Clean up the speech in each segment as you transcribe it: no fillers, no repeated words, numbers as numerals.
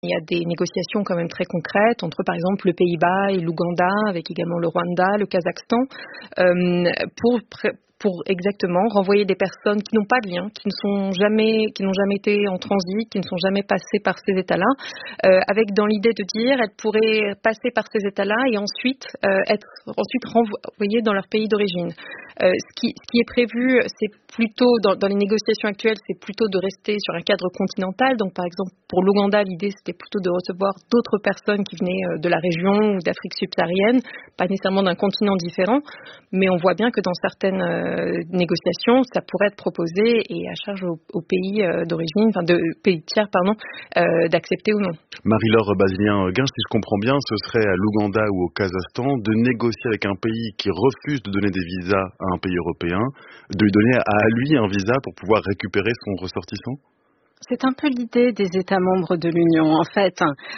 Il y a des négociations quand même très concrètes entre, par exemple, le Pays-Bas et l'Ouganda, avec également le Rwanda, le Kazakhstan, pour exactement renvoyer des personnes qui n'ont pas de lien, qui n'ont jamais été en transit, qui ne sont jamais passées par ces États-là, avec dans l'idée de dire elles pourraient passer par ces États-là et ensuite être renvoyées dans leur pays d'origine. Ce qui est prévu, c'est plutôt dans les négociations actuelles, c'est plutôt de rester sur un cadre continental. Donc, par exemple, pour l'Ouganda, l'idée c'était plutôt de recevoir d'autres personnes qui venaient de la région ou d'Afrique subsaharienne, pas nécessairement d'un continent différent, mais on voit bien que dans certaines négociations, ça pourrait être proposé et à charge aux pays d'origine, enfin de pays tiers, d'accepter ou non. Marie-Laure Basilien-Guinge, si je comprends bien, ce serait à l'Ouganda ou au Kazakhstan de négocier avec un pays qui refuse de donner des visas à un pays européen, de lui donner à lui un visa pour pouvoir récupérer son ressortissant ? C'est un peu l'idée des États membres de l'Union. En fait,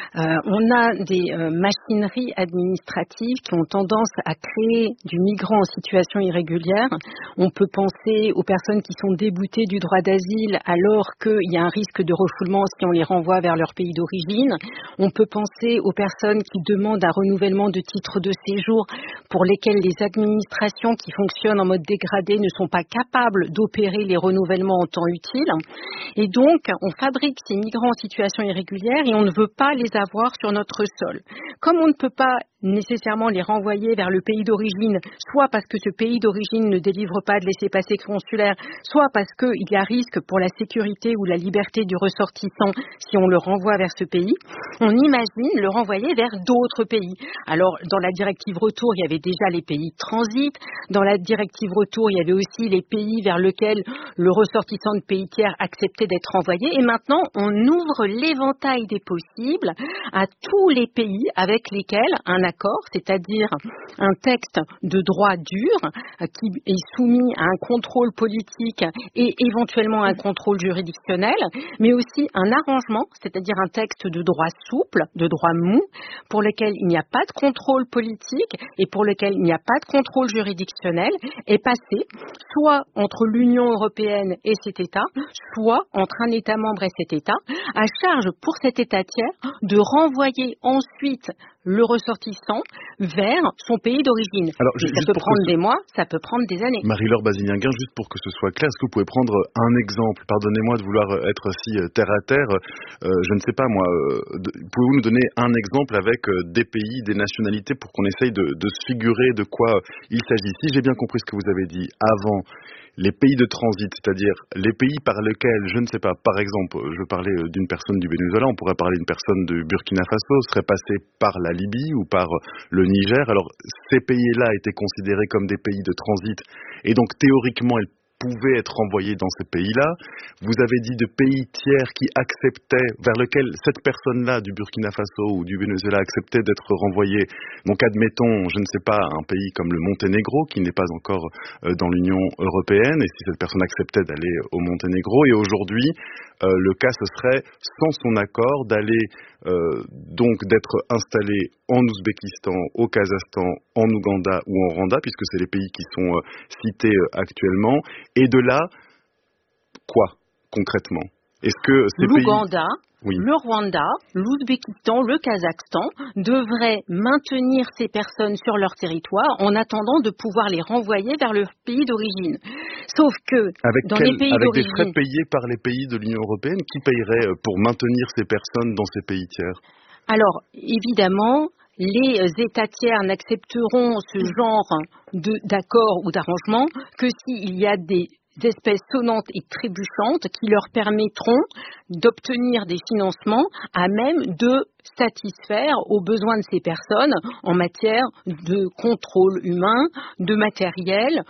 on a des machineries administratives qui ont tendance à créer du migrant en situation irrégulière. On peut penser aux personnes qui sont déboutées du droit d'asile alors qu'il y a un risque de refoulement si on les renvoie vers leur pays d'origine. On peut penser aux personnes qui demandent un renouvellement de titre de séjour pour lesquelles les administrations qui fonctionnent en mode dégradé ne sont pas capables d'opérer les renouvellements en temps utile. Et donc, on fabrique ces migrants en situation irrégulière et on ne veut pas les avoir sur notre sol. Comme on ne peut pas nécessairement les renvoyer vers le pays d'origine, soit parce que ce pays d'origine ne délivre pas de laissez-passer consulaire, soit parce qu'il y a risque pour la sécurité ou la liberté du ressortissant si on le renvoie vers ce pays, on imagine le renvoyer vers d'autres pays. Alors, dans la directive retour, il y avait déjà les pays de transit. Dans la directive retour, il y avait aussi les pays vers lesquels le ressortissant de pays tiers acceptait d'être renvoyé. Et maintenant, on ouvre l'éventail des possibles à tous les pays avec lesquels un accord, c'est-à-dire un texte de droit dur qui est soumis à un contrôle politique et éventuellement un contrôle juridictionnel, mais aussi un arrangement, c'est-à-dire un texte de droit souple, de droit mou, pour lequel il n'y a pas de contrôle politique et pour lequel il n'y a pas de contrôle juridictionnel, est passé soit entre l'Union européenne et cet État, soit entre un État membre et cet État, à charge pour cet État tiers de renvoyer ensuite le ressortissant vers son pays d'origine. Alors, ça peut prendre des mois, ça peut prendre des années. Marie-Laure Basilien-Guinge, juste pour que ce soit clair, est-ce que vous pouvez prendre un exemple ? Pardonnez-moi de vouloir être si terre à terre. Je ne sais pas, moi, pouvez-vous nous donner un exemple avec des pays, des nationalités, pour qu'on essaye de se figurer de quoi il s'agit ? Si j'ai bien compris ce que vous avez dit avant, les pays de transit, c'est-à-dire les pays par lesquels, je ne sais pas, par exemple, je parlais d'une personne du Venezuela, on pourrait parler d'une personne du Burkina Faso, serait passée par la Libye ou par le Niger. Alors, ces pays-là étaient considérés comme des pays de transit et donc théoriquement, ils pouvaient être renvoyés dans ces pays-là. Vous avez dit de pays tiers qui acceptaient, vers lesquels cette personne-là du Burkina Faso ou du Venezuela acceptait d'être renvoyée. Donc admettons, je ne sais pas, un pays comme le Monténégro qui n'est pas encore dans l'Union européenne, et si cette personne acceptait d'aller au Monténégro, et aujourd'hui, le cas ce serait, sans son accord, d'aller donc d'être installé en Ouzbékistan, au Kazakhstan, en Ouganda ou en Rwanda, puisque c'est les pays qui sont cités actuellement. Et de là, quoi concrètement ? Est-ce que ces l'Ouganda, Oui. Le Rwanda, l'Ouzbékistan, le Kazakhstan devraient maintenir ces personnes sur leur territoire en attendant de pouvoir les renvoyer vers le pays d'origine. Sauf que dans les pays d'origine... Avec des frais payés par les pays de l'Union européenne, qui payerait pour maintenir ces personnes dans ces pays tiers ? Alors, évidemment, les États tiers n'accepteront ce genre d'accord ou d'arrangement que s'il y a des espèces sonnantes et trébuchantes qui leur permettront d'obtenir des financements à même de satisfaire aux besoins de ces personnes en matière de contrôle humain, de matériel,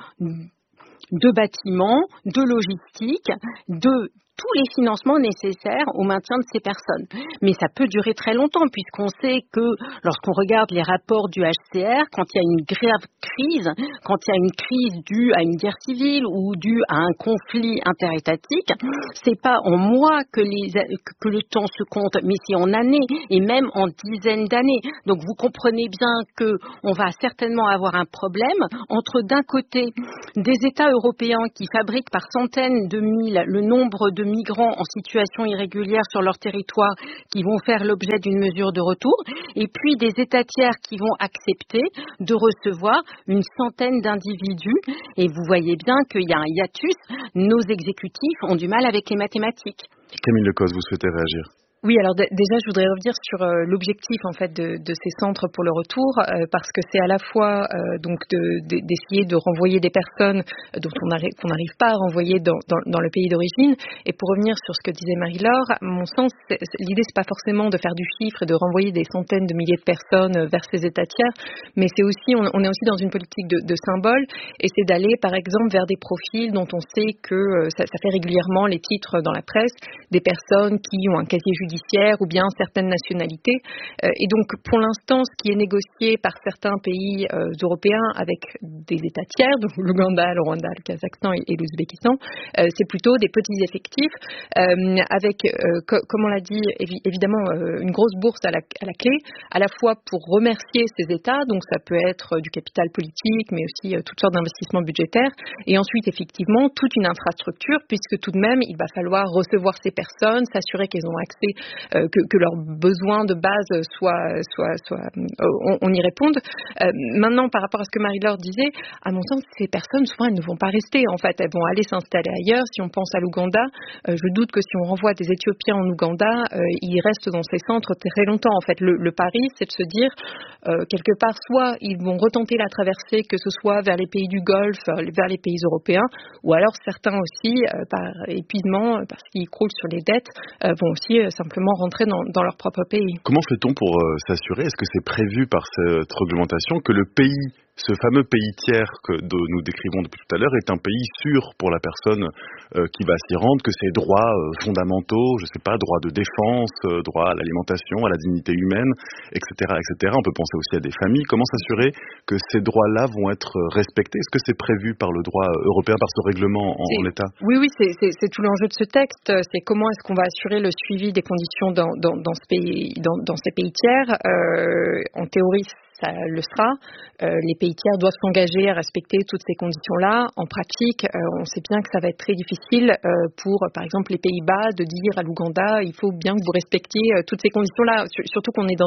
de bâtiments, de logistique, de tous les financements nécessaires au maintien de ces personnes. Mais ça peut durer très longtemps puisqu'on sait que lorsqu'on regarde les rapports du HCR, quand il y a une grave crise, quand il y a une crise due à une guerre civile ou due à un conflit interétatique, c'est pas en mois que le temps se compte, mais c'est en années et même en dizaines d'années. Donc vous comprenez bien que on va certainement avoir un problème entre d'un côté des États européens qui fabriquent par centaines de mille le nombre de de migrants en situation irrégulière sur leur territoire qui vont faire l'objet d'une mesure de retour, et puis des États tiers qui vont accepter de recevoir une centaine d'individus. Et vous voyez bien qu'il y a un hiatus. Nos exécutifs ont du mal avec les mathématiques. Camille Lecoz, vous souhaitez réagir? Oui, alors déjà, je voudrais revenir sur l'objectif en fait de ces centres pour le retour, parce que c'est à la fois donc d'essayer de renvoyer des personnes qu'on n'arrive pas à renvoyer dans le pays d'origine. Et pour revenir sur ce que disait Marie-Laure, à mon sens, l'idée c'est pas forcément de faire du chiffre et de renvoyer des centaines de milliers de personnes vers ces États tiers, mais c'est aussi on est aussi dans une politique de symboles, et c'est d'aller par exemple vers des profils dont on sait que ça fait régulièrement les titres dans la presse, des personnes qui ont un casier judiciaire ou bien certaines nationalités. Et donc, pour l'instant, ce qui est négocié par certains pays européens avec des États tiers, donc l'Ouganda, le Rwanda, le Kazakhstan et l'Ouzbékistan, c'est plutôt des petits effectifs avec, comme on l'a dit, évidemment, une grosse bourse à la clé, à la fois pour remercier ces États, donc ça peut être du capital politique, mais aussi toutes sortes d'investissements budgétaires, et ensuite, effectivement, toute une infrastructure, puisque tout de même, il va falloir recevoir ces personnes, s'assurer qu'elles ont accès que leurs besoins de base on y réponde. Maintenant, par rapport à ce que Marie-Laure disait, à mon sens, ces personnes, souvent, elles ne vont pas rester. En fait, elles vont aller s'installer ailleurs. Si on pense à l'Ouganda, je doute que si on renvoie des Éthiopiens en Ouganda, ils restent dans ces centres très longtemps. En fait, le pari, c'est de se dire, quelque part, soit ils vont retenter la traversée, que ce soit vers les pays du Golfe, vers les pays européens, ou alors certains aussi, par épuisement, parce qu'ils croulent sur les dettes, vont aussi simplement rentrer dans leur propre pays. Comment fait-on pour s'assurer, est-ce que c'est prévu par cette réglementation, que le pays, ce fameux pays tiers que nous décrivons depuis tout à l'heure, est un pays sûr pour la personne qui va s'y rendre, que ses droits fondamentaux, je ne sais pas, droits de défense, droits à l'alimentation, à la dignité humaine, etc., etc. On peut penser aussi à des familles. Comment s'assurer que ces droits-là vont être respectés? Est-ce que c'est prévu par le droit européen, par ce règlement en l'état? Oui, c'est tout l'enjeu de ce texte. C'est comment est-ce qu'on va assurer le suivi des conditions dans ces pays tiers. En théorie, ça le sera. Les pays tiers doivent s'engager à respecter toutes ces conditions-là. En pratique, on sait bien que ça va être très difficile pour, par exemple, les Pays-Bas de dire à l'Ouganda, il faut bien que vous respectiez toutes ces conditions-là. Surtout qu'on est dans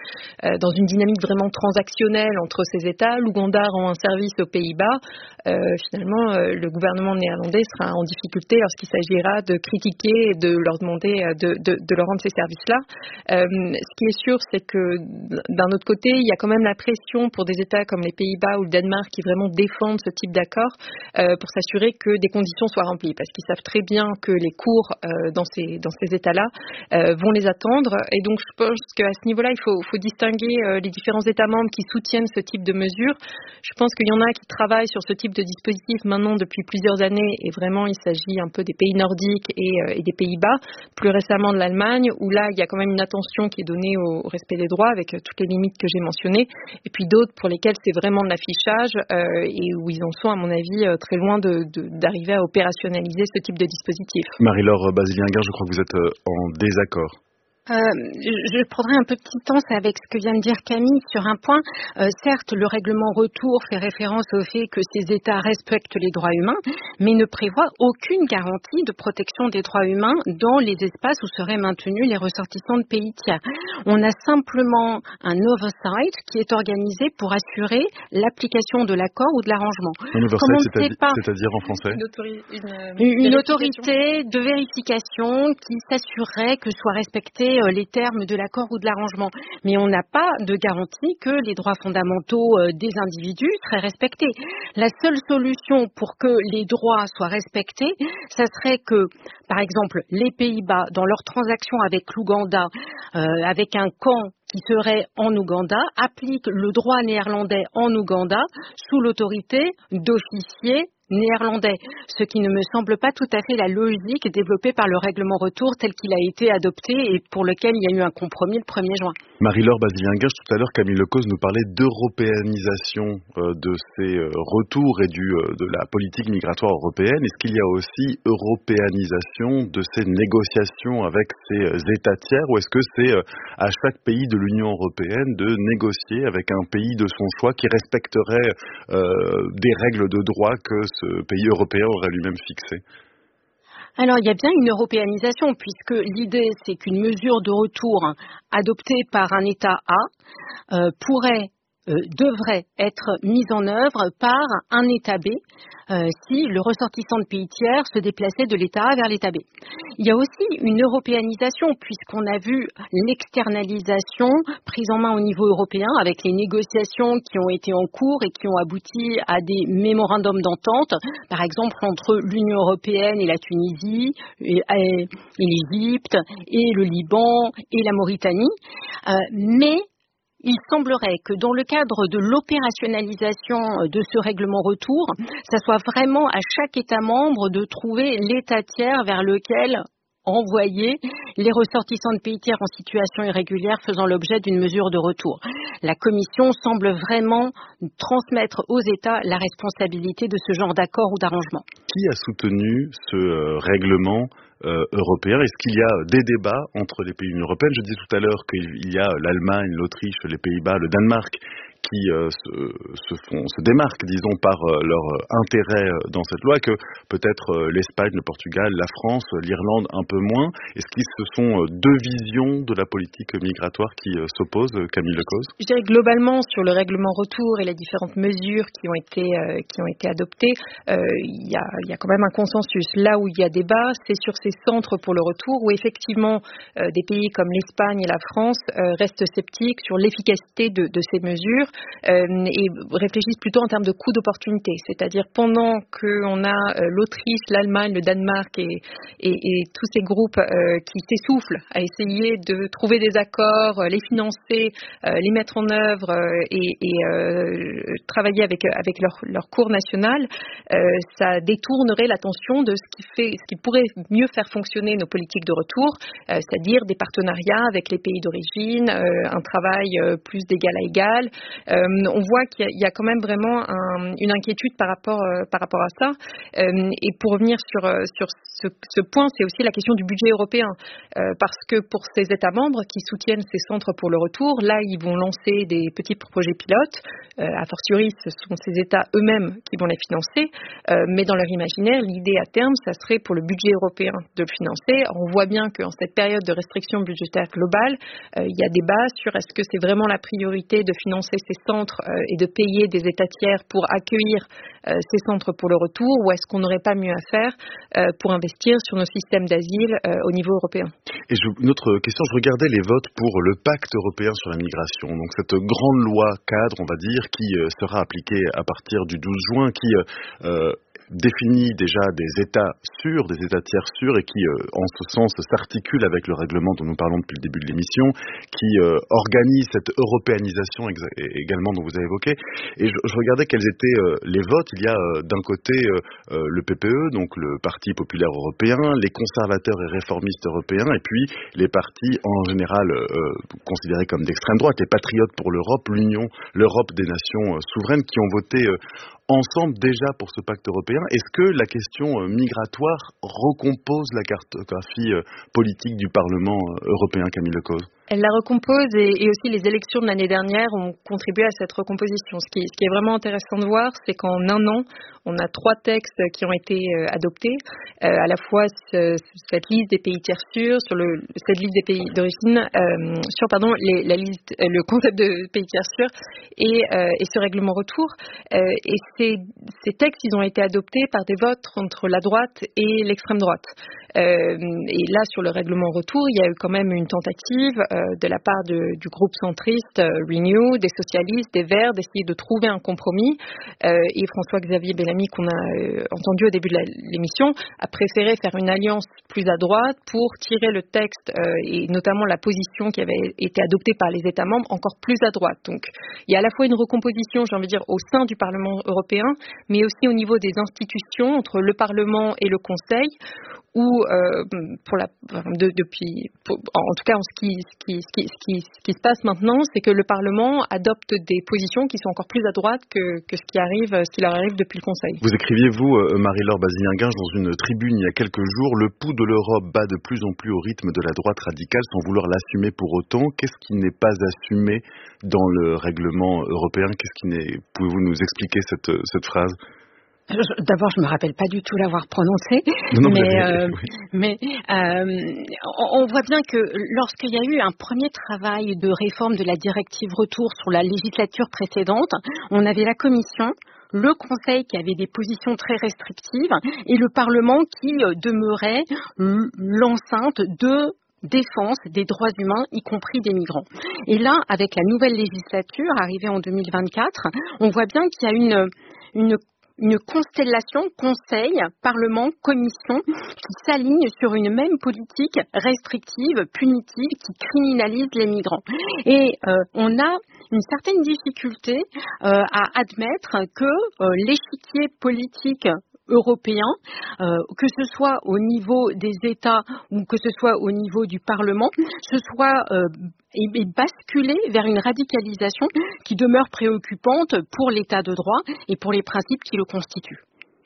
une dynamique vraiment transactionnelle entre ces États. L'Ouganda rend un service aux Pays-Bas. Finalement, le gouvernement néerlandais sera en difficulté lorsqu'il s'agira de critiquer et de leur demander de leur rendre ces services-là. Ce qui est sûr, c'est que d'un autre côté, il y a quand même la pression pour des États comme les Pays-Bas ou le Danemark qui vraiment défendent ce type d'accord pour s'assurer que des conditions soient remplies, parce qu'ils savent très bien que les cours dans ces États-là vont les attendre. Et donc, je pense qu'à ce niveau-là, il faut distinguer les différents États membres qui soutiennent ce type de mesures. Je pense qu'il y en a qui travaillent sur ce type de dispositif maintenant depuis plusieurs années, et vraiment, il s'agit un peu des pays nordiques et des Pays-Bas, plus récemment de l'Allemagne, où là, il y a quand même une attention qui est donnée au respect des droits avec toutes les limites que j'ai mentionnées, et puis d'autres pour lesquels c'est vraiment de l'affichage et où ils en sont, à mon avis, très loin d'arriver à opérationnaliser ce type de dispositif. Marie-Laure Bazilien-Guerre, je crois que vous êtes en désaccord. Je prendrai un peu de distance avec ce que vient de dire Camille sur un point. Certes, le règlement retour fait référence au fait que ces États respectent les droits humains, mais ne prévoit aucune garantie de protection des droits humains dans les espaces où seraient maintenus les ressortissants de pays tiers. On a simplement un oversight qui est organisé pour assurer l'application de l'accord ou de l'arrangement. Un oversight, c'est-à-dire en français? Une autorité de vérification qui s'assurerait que soient respectés les termes de l'accord ou de l'arrangement. Mais on n'a pas de garantie que les droits fondamentaux des individus seraient respectés. La seule solution pour que les droits soient respectés, ça serait que, par exemple, les Pays-Bas, dans leurs transactions avec l'Ouganda, avec un camp qui serait en Ouganda, appliquent le droit néerlandais en Ouganda sous l'autorité d'officiers néerlandais, ce qui ne me semble pas tout à fait la logique développée par le règlement retour tel qu'il a été adopté et pour lequel il y a eu un compromis le 1er juin. Marie-Laure Bazilien-Guerre, tout à l'heure, Camille Lecoz nous parlait d'européanisation de ces retours et de la politique migratoire européenne. Est-ce qu'il y a aussi européanisation de ces négociations avec ces États tiers, ou est-ce que c'est à chaque pays de l'Union européenne de négocier avec un pays de son choix qui respecterait des règles de droit que ce pays européen aurait lui-même fixées? Alors, il y a bien une européanisation, puisque l'idée, c'est qu'une mesure de retour adoptée par un État A devrait être mise en œuvre par un État B si le ressortissant de pays tiers se déplaçait de l'État A vers l'État B. Il y a aussi une européanisation, puisqu'on a vu l'externalisation prise en main au niveau européen avec les négociations qui ont été en cours et qui ont abouti à des mémorandums d'entente, par exemple entre l'Union européenne et la Tunisie, et l'Égypte, et le Liban, et la Mauritanie. Mais il semblerait que dans le cadre de l'opérationnalisation de ce règlement retour, ça soit vraiment à chaque État membre de trouver l'État tiers vers lequel envoyer les ressortissants de pays tiers en situation irrégulière faisant l'objet d'une mesure de retour. La Commission semble vraiment transmettre aux États la responsabilité de ce genre d'accord ou d'arrangement. Qui a soutenu ce règlement européen? Est-ce qu'il y a des débats entre les pays de l'Union européenne? Je disais tout à l'heure qu'il y a l'Allemagne, l'Autriche, les Pays-Bas, le Danemark qui se démarquent, disons, par leur intérêt dans cette loi, que peut-être l'Espagne, le Portugal, la France, l'Irlande un peu moins. Est-ce que ce sont deux visions de la politique migratoire qui s'opposent, Camille Lecause? Je dirais globalement sur le règlement retour et les différentes mesures qui ont été adoptées, il y a quand même un consensus. Là où il y a débat, c'est sur ces centres pour le retour, où effectivement des pays comme l'Espagne et la France restent sceptiques sur l'efficacité de ces mesures. Et réfléchissent plutôt en termes de coût d'opportunité, c'est-à-dire pendant qu'on a l'Autriche, l'Allemagne, le Danemark et tous ces groupes qui s'essoufflent à essayer de trouver des accords, les financer, les mettre en œuvre travailler avec leur cours national, ça détournerait l'attention de ce qui pourrait mieux faire fonctionner nos politiques de retour, c'est-à-dire des partenariats avec les pays d'origine, un travail plus d'égal à égal. On voit qu'il y a quand même vraiment une inquiétude par rapport à ça. Et pour revenir sur ce point, c'est aussi la question du budget européen. Parce que pour ces États membres qui soutiennent ces centres pour le retour, là, ils vont lancer des petits projets pilotes. A fortiori, ce sont ces États eux-mêmes qui vont les financer. Mais dans leur imaginaire, l'idée à terme, ça serait pour le budget européen de le financer. On voit bien qu'en cette période de restriction budgétaire globale, il y a débat sur est-ce que c'est vraiment la priorité de financer ces centres et de payer des États tiers pour accueillir ces centres pour le retour, ou est-ce qu'on n'aurait pas mieux à faire pour investir sur nos systèmes d'asile au niveau européen? Et une autre question, je regardais les votes pour le pacte européen sur la migration, donc cette grande loi cadre, on va dire, qui sera appliquée à partir du 12 juin, qui définit déjà des États sûrs, des États tiers sûrs, et qui, en ce sens, s'articule avec le règlement dont nous parlons depuis le début de l'émission, qui organise cette européanisation également dont vous avez évoqué. Et je regardais quels étaient les votes. Il y a d'un côté le PPE, donc le Parti populaire européen, les conservateurs et réformistes européens, et puis les partis en général considérés comme d'extrême droite, les patriotes pour l'Europe, l'Europe des nations souveraines, qui ont voté ensemble déjà pour ce pacte européen. Est-ce que la question migratoire recompose la cartographie politique du Parlement européen, Camille Lecause? Elle la recompose et aussi les élections de l'année dernière ont contribué à cette recomposition. Ce qui est vraiment intéressant de voir, c'est qu'en un an, on a 3 textes qui ont été adoptés, à la fois cette liste des pays tiers sûrs, cette liste des pays d'origine, le concept de pays tiers sûrs et ce règlement retour. Et ces textes, ils ont été adoptés par des votes entre la droite et l'extrême droite. Et là, sur le règlement retour, il y a eu quand même une tentative de la part du groupe centriste Renew, des socialistes, des Verts, d'essayer de trouver un compromis. Et François-Xavier Bellamy, qu'on a entendu au début de l'émission, a préféré faire une alliance plus à droite pour tirer le texte et notamment la position qui avait été adoptée par les États membres encore plus à droite. Donc, il y a à la fois une recomposition, j'ai envie de dire, au sein du Parlement européen, mais aussi au niveau des institutions, entre le Parlement et le Conseil, où en tout cas ce qui se passe maintenant, c'est que le Parlement adopte des positions qui sont encore plus à droite que ce qui leur arrive depuis le Conseil. Vous écriviez, vous, Marie-Laure Bazilien-Guinge, dans une tribune il y a quelques jours, le pouls de l'Europe bat de plus en plus au rythme de la droite radicale sans vouloir l'assumer pour autant. Qu'est-ce qui n'est pas assumé dans le règlement européen? Pouvez-vous nous expliquer cette phrase? D'abord, je me rappelle pas du tout l'avoir prononcé, mais on voit bien que lorsqu'il y a eu un premier travail de réforme de la directive retour sur la législature précédente, on avait la Commission, le Conseil qui avait des positions très restrictives et le Parlement qui demeurait l'enceinte de défense des droits humains, y compris des migrants. Et là, avec la nouvelle législature arrivée en 2024, on voit bien qu'il y a une constellation Conseil, Parlement, Commission qui s'aligne sur une même politique restrictive, punitive, qui criminalise les migrants. Et on a une certaine difficulté à admettre que l'échiquier politique européen, que ce soit au niveau des États ou que ce soit au niveau du Parlement, est basculé vers une radicalisation qui demeure préoccupante pour l'État de droit et pour les principes qui le constituent.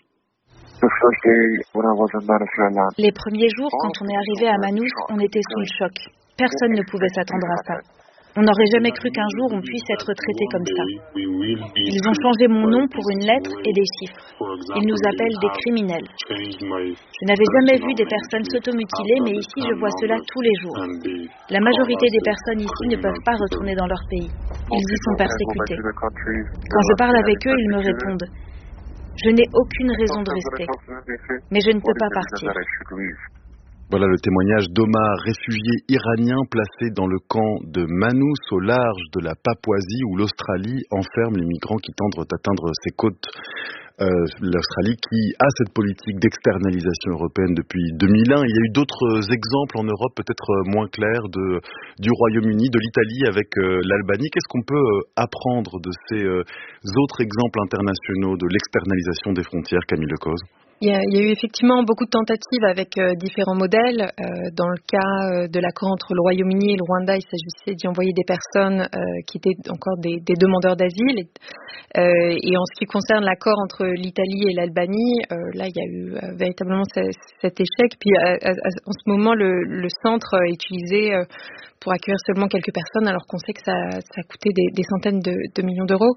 Les premiers jours, quand on est arrivé à Manus, on était sous le choc. Personne ne pouvait s'attendre à ça. On n'aurait jamais cru qu'un jour on puisse être traité comme ça. Ils ont changé mon nom pour une lettre et des chiffres. Ils nous appellent des criminels. Je n'avais jamais vu des personnes s'automutiler, mais ici je vois cela tous les jours. La majorité des personnes ici ne peuvent pas retourner dans leur pays. Ils y sont persécutés. Quand je parle avec eux, ils me répondent « Je n'ai aucune raison de rester, mais je ne peux pas partir ». Voilà le témoignage d'Omar, réfugié iranien placé dans le camp de Manus au large de la Papouasie où l'Australie enferme les migrants qui tentent d'atteindre ses côtes. L'Australie qui a cette politique d'externalisation européenne depuis 2001. Il y a eu d'autres exemples en Europe peut-être moins clairs du Royaume-Uni, de l'Italie avec l'Albanie. Qu'est-ce qu'on peut apprendre de ces autres exemples internationaux de l'externalisation des frontières, Camille Lecause ? Il y a eu effectivement beaucoup de tentatives avec différents modèles. Dans le cas de l'accord entre le Royaume-Uni et le Rwanda, il s'agissait d'y envoyer des personnes qui étaient encore des demandeurs d'asile. Et en ce qui concerne l'accord entre l'Italie et l'Albanie, là, il y a eu véritablement cet échec. Puis en ce moment, le centre est utilisé pour accueillir seulement quelques personnes, alors qu'on sait que ça a coûté des centaines de millions d'euros.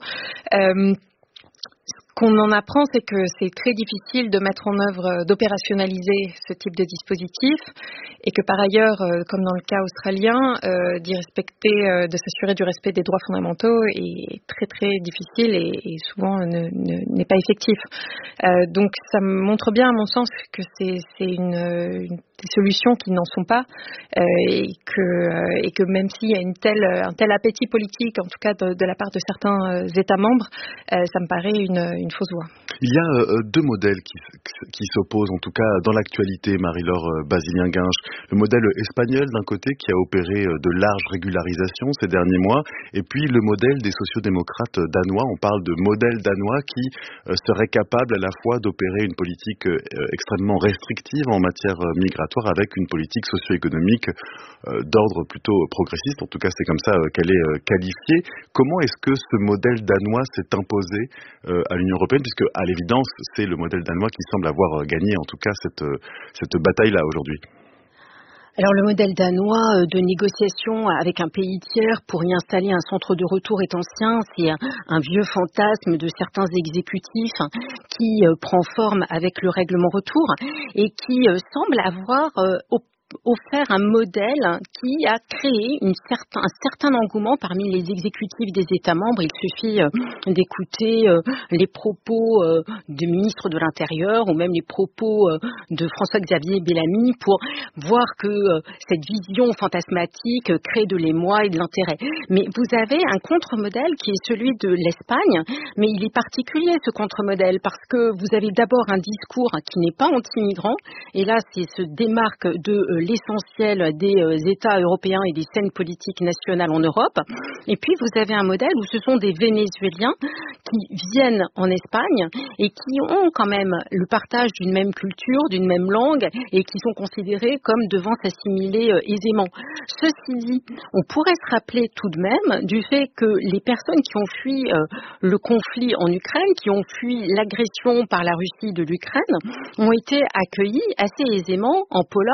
Ce qu'on en apprend, c'est que c'est très difficile de mettre en œuvre, d'opérationnaliser ce type de dispositif et que par ailleurs, comme dans le cas australien, de s'assurer du respect des droits fondamentaux est très très difficile et souvent n'est pas effectif. Donc ça montre bien à mon sens que c'est des solutions qui n'en sont pas et que même s'il y a un tel appétit politique, en tout cas de la part de certains États membres, ça me paraît une fausse voie. Il y a deux modèles qui s'opposent, en tout cas dans l'actualité, Marie-Laure Basilien-Guinche. Le modèle espagnol d'un côté qui a opéré de larges régularisations ces derniers mois, et puis le modèle des sociodémocrates danois. On parle de modèle danois qui serait capable à la fois d'opérer une politique extrêmement restrictive en matière migratoire avec une politique socio-économique d'ordre plutôt progressiste. En tout cas, c'est comme ça qu'elle est qualifiée. Comment est-ce que ce modèle danois s'est imposé à l'Union européenne, puisque à l'évidence, c'est le modèle danois qui semble avoir gagné en tout cas cette bataille-là aujourd'hui? Alors le modèle danois de négociation avec un pays tiers pour y installer un centre de retour est ancien. C'est un vieux fantasme de certains exécutifs qui prend forme avec le règlement retour et qui semble avoir offert un modèle qui a créé un certain engouement parmi les exécutifs des États membres. Il suffit d'écouter les propos du ministre de l'Intérieur ou même les propos de François-Xavier Bellamy pour voir que cette vision fantasmatique crée de l'émoi et de l'intérêt. Mais vous avez un contre-modèle qui est celui de l'Espagne, mais il est particulier ce contre-modèle parce que vous avez d'abord un discours qui n'est pas anti-migrant et là c'est se démarque de l'essentiel des États européens et des scènes politiques nationales en Europe. Et puis, vous avez un modèle où ce sont des Vénézuéliens qui viennent en Espagne et qui ont quand même le partage d'une même culture, d'une même langue et qui sont considérés comme devant s'assimiler aisément. Ceci dit, on pourrait se rappeler tout de même du fait que les personnes qui ont fui le conflit en Ukraine, qui ont fui l'agression par la Russie de l'Ukraine, ont été accueillies assez aisément en Pologne, un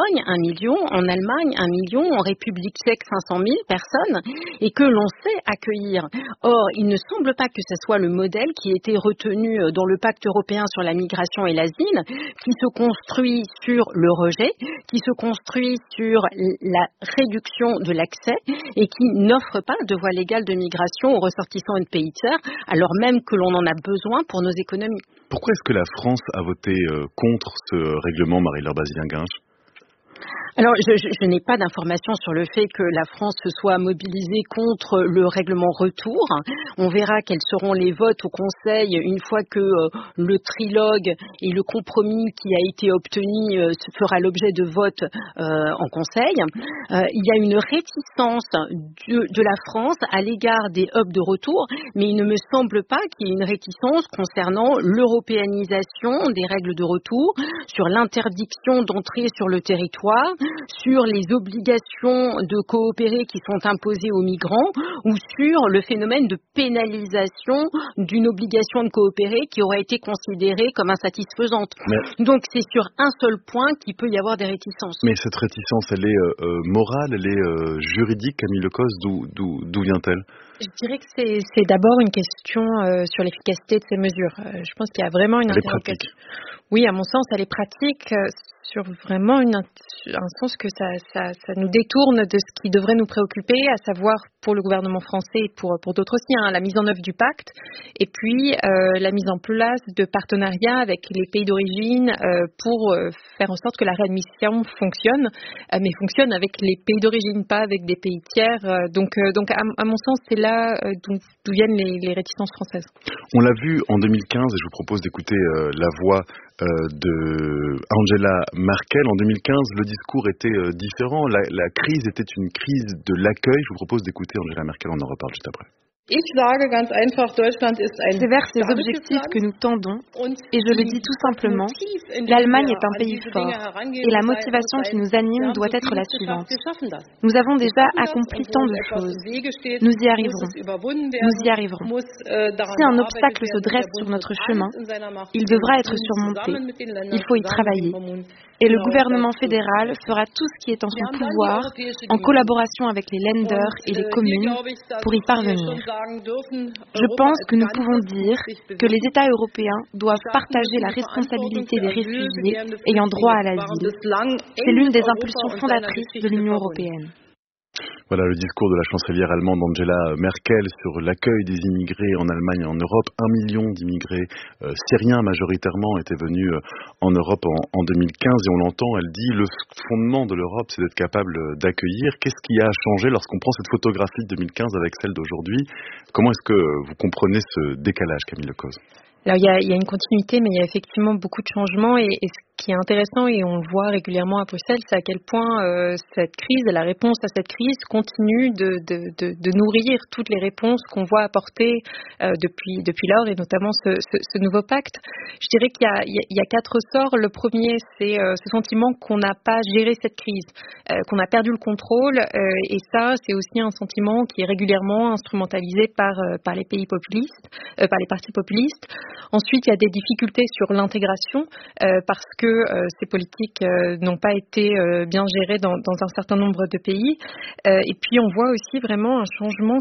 million, en Allemagne 1 million, en République tchèque 500 000 personnes, et que l'on sait accueillir. Or, il ne semble pas que ce soit le modèle qui a été retenu dans le pacte européen sur la migration et l'asile, qui se construit sur le rejet, qui se construit sur la réduction de l'accès et qui n'offre pas de voie légale de migration aux ressortissants de pays tiers, alors même que l'on en a besoin pour nos économies. Pourquoi est-ce que la France a voté contre ce règlement, Marie-Laure Basilien-Gainche ? Alors, je n'ai pas d'informations sur le fait que la France se soit mobilisée contre le règlement retour. On verra quels seront les votes au Conseil une fois que le trilogue et le compromis qui a été obtenu fera l'objet de vote en Conseil. Il y a une réticence de la France à l'égard des hubs de retour, mais il ne me semble pas qu'il y ait une réticence concernant l'européanisation des règles de retour, sur l'interdiction d'entrer sur le territoire, sur les obligations de coopérer qui sont imposées aux migrants ou sur le phénomène de pénalisation d'une obligation de coopérer qui aurait été considérée comme insatisfaisante. Donc c'est sur un seul point qu'il peut y avoir des réticences. Mais cette réticence, elle est morale, elle est juridique, Camille Lecoz, d'où vient-elle ? Je dirais que c'est d'abord une question sur l'efficacité de ces mesures. Je pense qu'il y a vraiment une interrogation. Oui, à mon sens, elle est pratique sur vraiment un sens que ça nous détourne de ce qui devrait nous préoccuper, à savoir pour le gouvernement français et pour d'autres aussi, la mise en œuvre du pacte et puis la mise en place de partenariats avec les pays d'origine pour faire en sorte que la réadmission fonctionne, mais fonctionne avec les pays d'origine, pas avec des pays tiers. Donc à mon sens, c'est là d'où viennent les réticences françaises. On l'a vu en 2015, et je vous propose d'écouter la voix de Angela Merkel. En 2015, le discours était différent. La crise était une crise de l'accueil. Je vous propose d'écouter Angela Merkel, on en reparle juste après. C'est vers ces objectifs que nous tendons, et je le dis tout simplement, l'Allemagne est un pays fort, et la motivation qui nous anime doit être la suivante. Nous avons déjà accompli tant de choses. Nous y arriverons. Nous y arriverons. Si un obstacle se dresse sur notre chemin, il devra être surmonté. Il faut y travailler. Et le gouvernement fédéral fera tout ce qui est en son pouvoir, en collaboration avec les Länder et les communes, pour y parvenir. Je pense que nous pouvons dire que les États européens doivent partager la responsabilité des réfugiés ayant droit à l'asile. C'est l'une des impulsions fondatrices de l'Union européenne. Voilà le discours de la chancelière allemande Angela Merkel sur l'accueil des immigrés en Allemagne et en Europe. 1 million d'immigrés syriens majoritairement étaient venus en Europe en 2015 et on l'entend, elle dit le fondement de l'Europe c'est d'être capable d'accueillir. Qu'est-ce qui a changé lorsqu'on prend cette photographie de 2015 avec celle d'aujourd'hui ? Comment est-ce que vous comprenez ce décalage, Camille Lecoz ? Alors il y a une continuité, mais il y a effectivement beaucoup de changements et ce qui est intéressant et on le voit régulièrement à Bruxelles, c'est à quel point cette crise et la réponse à cette crise continue de nourrir toutes les réponses qu'on voit apporter depuis lors et notamment ce nouveau pacte. Je dirais qu'il y a 4 ressorts. Le premier, c'est ce sentiment qu'on n'a pas géré cette crise, qu'on a perdu le contrôle et ça, c'est aussi un sentiment qui est régulièrement instrumentalisé par les pays populistes, par les partis populistes. Ensuite, il y a des difficultés sur l'intégration parce que ces politiques n'ont pas été bien gérées dans un certain nombre de pays. Et puis, on voit aussi vraiment un changement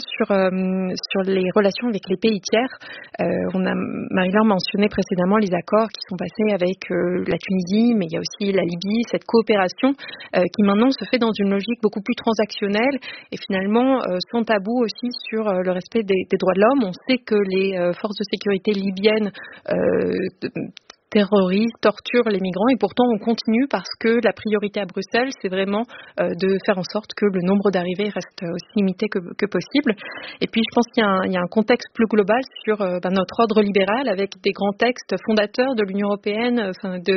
sur les relations avec les pays tiers. Marie-Laure mentionnait précédemment les accords qui sont passés avec la Tunisie, mais il y a aussi la Libye, cette coopération qui maintenant se fait dans une logique beaucoup plus transactionnelle et finalement sans tabou aussi sur le respect des droits de l'homme. On sait que les forces de sécurité libyennes terrorisent, torturent les migrants et pourtant on continue parce que la priorité à Bruxelles c'est vraiment de faire en sorte que le nombre d'arrivées reste aussi limité que possible. Et puis je pense qu'il y a un contexte plus global sur notre ordre libéral avec des grands textes fondateurs de l'Union européenne,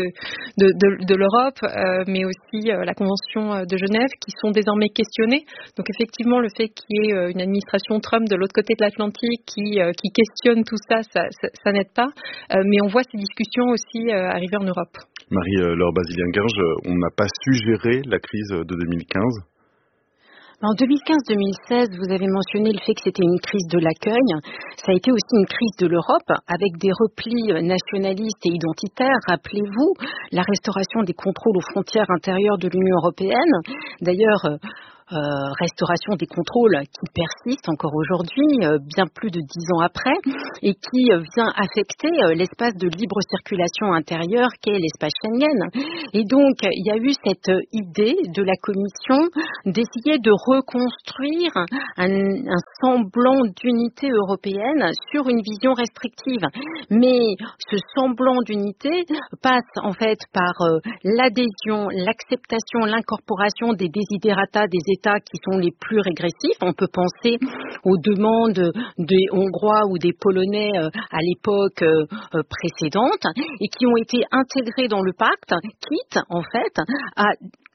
de l'Europe, mais aussi la Convention de Genève qui sont désormais questionnés. Donc effectivement le fait qu'il y ait une administration Trump de l'autre côté de l'Atlantique qui questionne tout ça n'aide pas. Mais on voit ces discussions aussi arriver en Europe. Marie-Laure Basilien-Gainche, on n'a pas su gérer la crise de 2015 ? En 2015-2016, vous avez mentionné le fait que c'était une crise de l'accueil. Ça a été aussi une crise de l'Europe avec des replis nationalistes et identitaires. Rappelez-vous, la restauration des contrôles aux frontières intérieures de l'Union européenne. D'ailleurs, restauration des contrôles qui persiste encore aujourd'hui, bien plus de 10 ans après, et qui vient affecter l'espace de libre circulation intérieure qu'est l'espace Schengen. Et donc, il y a eu cette idée de la Commission d'essayer de reconstruire un semblant d'unité européenne sur une vision restrictive. Mais ce semblant d'unité passe en fait par l'adhésion, l'acceptation, l'incorporation des desiderata des États qui sont les plus régressifs. On peut penser aux demandes des Hongrois ou des Polonais à l'époque précédente et qui ont été intégrés dans le pacte, quitte en fait à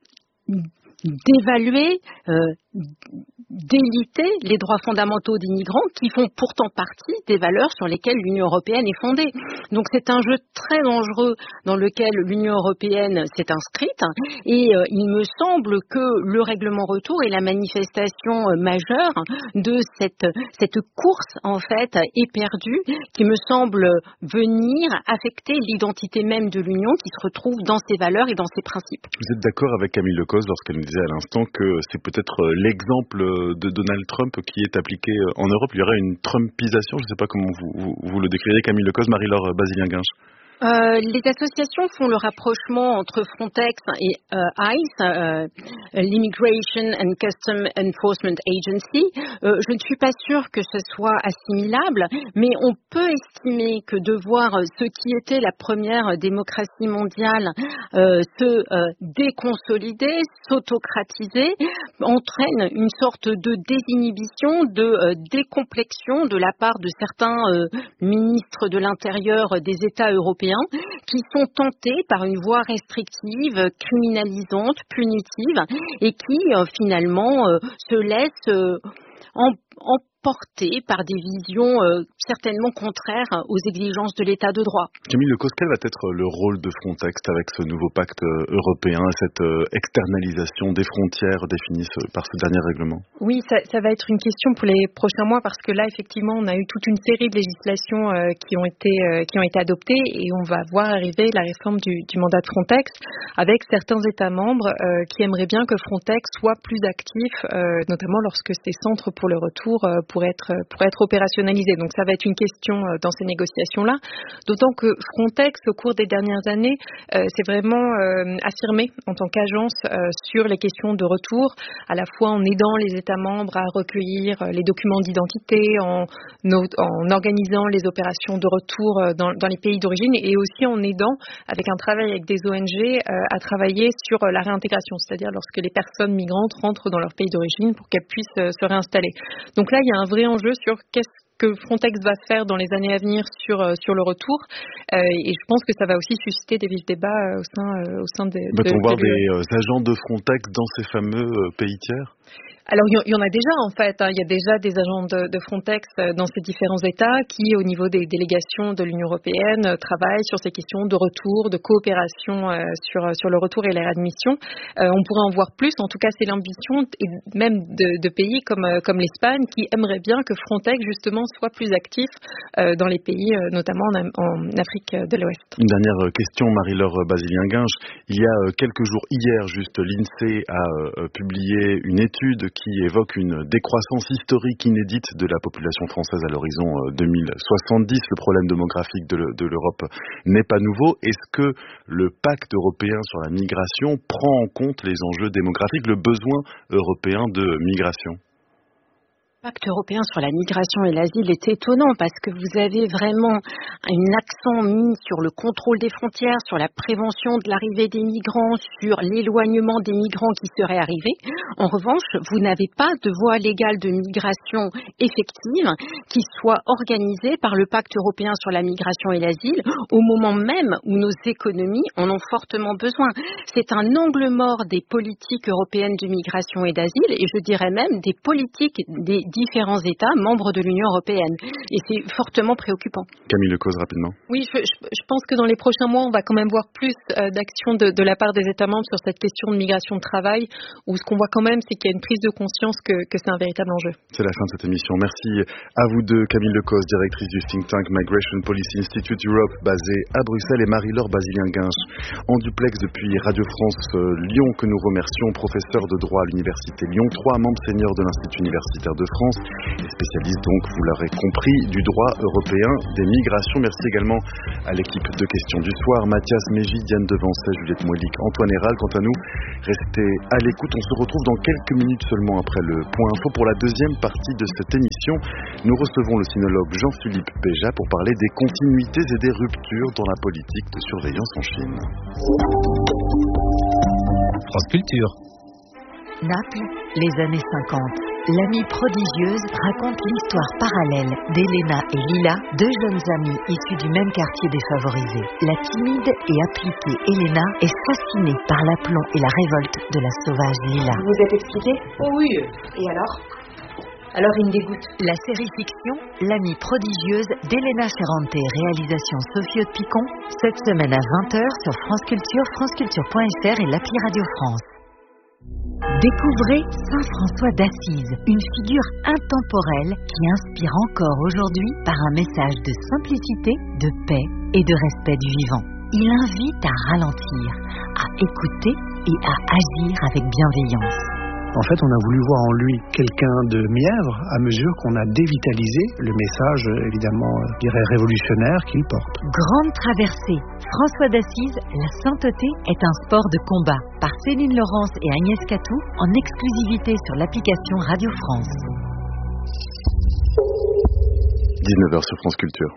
d'évaluer, d'éliter les droits fondamentaux des migrants qui font pourtant partie des valeurs sur lesquelles l'Union européenne est fondée. Donc c'est un jeu très dangereux dans lequel l'Union européenne s'est inscrite et il me semble que le règlement retour est la manifestation majeure de cette course en fait éperdue qui me semble venir affecter l'identité même de l'Union qui se retrouve dans ses valeurs et dans ses principes. Vous êtes d'accord avec Camille Lecoz lorsqu'elle nous disait à l'instant que c'est peut-être l'exemple de Donald Trump qui est appliqué en Europe? Il y aurait une Trumpisation, je ne sais pas comment vous le décririez, Camille Lecoz, Marie-Laure Basilien-Guinche. Les associations font le rapprochement entre Frontex et ICE, l'Immigration and Custom Enforcement Agency. Je ne suis pas sûre que ce soit assimilable, mais on peut estimer que de voir ce qui était la première démocratie mondiale se déconsolider, s'autocratiser, entraîne une sorte de désinhibition, de décomplexion de la part de certains ministres de l'Intérieur des États européens qui sont tentés par une voie restrictive, criminalisante, punitive et qui finalement se laissent emportés par des visions certainement contraires aux exigences de l'état de droit. Camille Lecoz, quel va être le rôle de Frontex avec ce nouveau pacte européen, cette externalisation des frontières définie par ce dernier règlement? Oui, ça va être une question pour les prochains mois parce que là, effectivement, on a eu toute une série de législations qui ont été adoptées et on va voir arriver la réforme du mandat de Frontex avec certains États membres qui aimeraient bien que Frontex soit plus actif, notamment lorsque ces centres pour le retour pourraient être opérationnalisés. Donc ça va être une question dans ces négociations-là, d'autant que Frontex, au cours des dernières années, s'est vraiment affirmé en tant qu'agence sur les questions de retour, à la fois en aidant les États membres à recueillir les documents d'identité, en organisant les opérations de retour dans les pays d'origine et aussi en aidant, avec un travail avec des ONG, à travailler sur la réintégration, c'est-à-dire lorsque les personnes migrantes rentrent dans leur pays d'origine pour qu'elles puissent se réinstaller. Donc là, il y a un vrai enjeu sur qu'est-ce que Frontex va faire dans les années à venir sur le retour et je pense que ça va aussi susciter des vifs débats au sein des... Va-t-on voir des agents de Frontex dans ces fameux pays tiers? Alors, il y en a déjà, en fait. Il y a déjà des agents de Frontex dans ces différents États qui, au niveau des délégations de l'Union européenne, travaillent sur ces questions de retour, de coopération sur le retour et la réadmission. On pourrait en voir plus. En tout cas, c'est l'ambition, et même de pays comme l'Espagne, qui aimeraient bien que Frontex, justement, soit plus actif dans les pays, notamment en Afrique de l'Ouest. Une dernière question, Marie-Laure Basilien-Guinche. Il y a quelques jours, hier, juste, l'INSEE a publié une étude qui évoque une décroissance historique inédite de la population française à l'horizon 2070. Le problème démographique de l'Europe n'est pas nouveau. Est-ce que le pacte européen sur la migration prend en compte les enjeux démographiques, le besoin européen de migration ? Le pacte européen sur la migration et l'asile est étonnant parce que vous avez vraiment un accent mis sur le contrôle des frontières, sur la prévention de l'arrivée des migrants, sur l'éloignement des migrants qui seraient arrivés. En revanche, vous n'avez pas de voie légale de migration effective qui soit organisée par le pacte européen sur la migration et l'asile au moment même où nos économies en ont fortement besoin. C'est un angle mort des politiques européennes de migration et d'asile et je dirais même des politiques, des différents États membres de l'Union européenne. Et c'est fortement préoccupant. Camille Lecause, rapidement. Oui, je pense que dans les prochains mois, on va quand même voir plus d'actions de la part des États membres sur cette question de migration de travail, où ce qu'on voit quand même, c'est qu'il y a une prise de conscience que c'est un véritable enjeu. C'est la fin de cette émission. Merci à vous deux, Camille Lecause, directrice du think tank Migration Policy Institute Europe, basée à Bruxelles, et Marie-Laure Basilien-Guinche, en duplex depuis Radio France Lyon, que nous remercions, professeur de droit à l'Université Lyon 3, membre senior de l'Institut universitaire de France, et spécialiste donc, vous l'aurez compris, du droit européen des migrations. Merci également à l'équipe de questions du soir, Mathias Mégy, Diane Devancet, Juliette Moilic, Antoine Héral. Quant à nous, restez à l'écoute. On se retrouve dans quelques minutes seulement après le point info pour la deuxième partie de cette émission. Nous recevons le sinologue Jean-Philippe Péja pour parler des continuités et des ruptures dans la politique de surveillance en Chine. France Culture. Naples, les années 50. L'amie prodigieuse raconte l'histoire parallèle d'Elena et Lila, deux jeunes amies issues du même quartier défavorisé. La timide et appliquée Elena est fascinée par l'aplomb et la révolte de la sauvage Lila. Vous vous êtes expliqué ? Oh oui. Et alors il me dégoûte. La série fiction L'amie prodigieuse d'Elena Ferrante, réalisation Sophie Picon, cette semaine à 20h sur France Culture, franceculture.fr et l'appli Radio France. Découvrez Saint François d'Assise, une figure intemporelle qui inspire encore aujourd'hui par un message de simplicité, de paix et de respect du vivant. Il invite à ralentir, à écouter et à agir avec bienveillance. En fait, on a voulu voir en lui quelqu'un de mièvre à mesure qu'on a dévitalisé le message, évidemment, je dirais révolutionnaire qu'il porte. Grande traversée. François d'Assise, la sainteté est un sport de combat. Par Céline Laurence et Agnès Catou, en exclusivité sur l'application Radio France. 19h sur France Culture.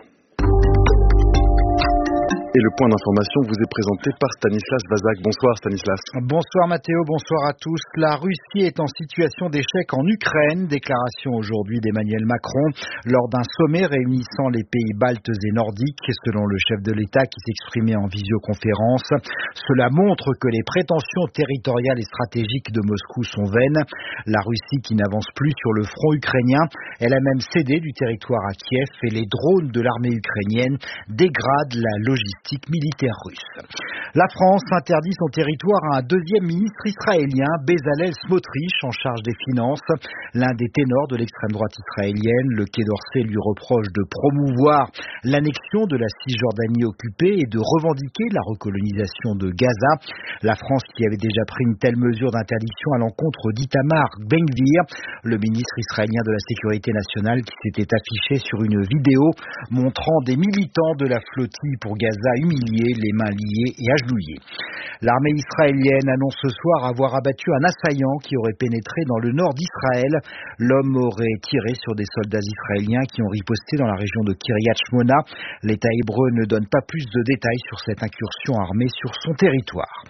Et le point d'information vous est présenté par Stanislas Vazak. Bonsoir Stanislas. Bonsoir Mathéo, bonsoir à tous. La Russie est en situation d'échec en Ukraine. Déclaration aujourd'hui d'Emmanuel Macron lors d'un sommet réunissant les pays baltes et nordiques, selon le chef de l'État qui s'exprimait en visioconférence. Cela montre que les prétentions territoriales et stratégiques de Moscou sont vaines. La Russie qui n'avance plus sur le front ukrainien, elle a même cédé du territoire à Kiev et les drones de l'armée ukrainienne dégradent la logistique militaire russe. La France interdit son territoire à un deuxième ministre israélien, Bezalel Smotrich, en charge des finances. L'un des ténors de l'extrême droite israélienne, le Quai d'Orsay lui reproche de promouvoir l'annexion de la Cisjordanie occupée et de revendiquer la recolonisation de Gaza. La France qui avait déjà pris une telle mesure d'interdiction à l'encontre d'Itamar Ben-Gvir, le ministre israélien de la Sécurité nationale qui s'était affiché sur une vidéo montrant des militants de la flottille pour Gaza humiliés, les mains liées et agenouillés. L'armée israélienne annonce ce soir avoir abattu un assaillant qui aurait pénétré dans le nord d'Israël. L'homme aurait tiré sur des soldats israéliens qui ont riposté dans la région de Kiryat Shmona. L'État hébreu ne donne pas plus de détails sur cette incursion armée sur son territoire.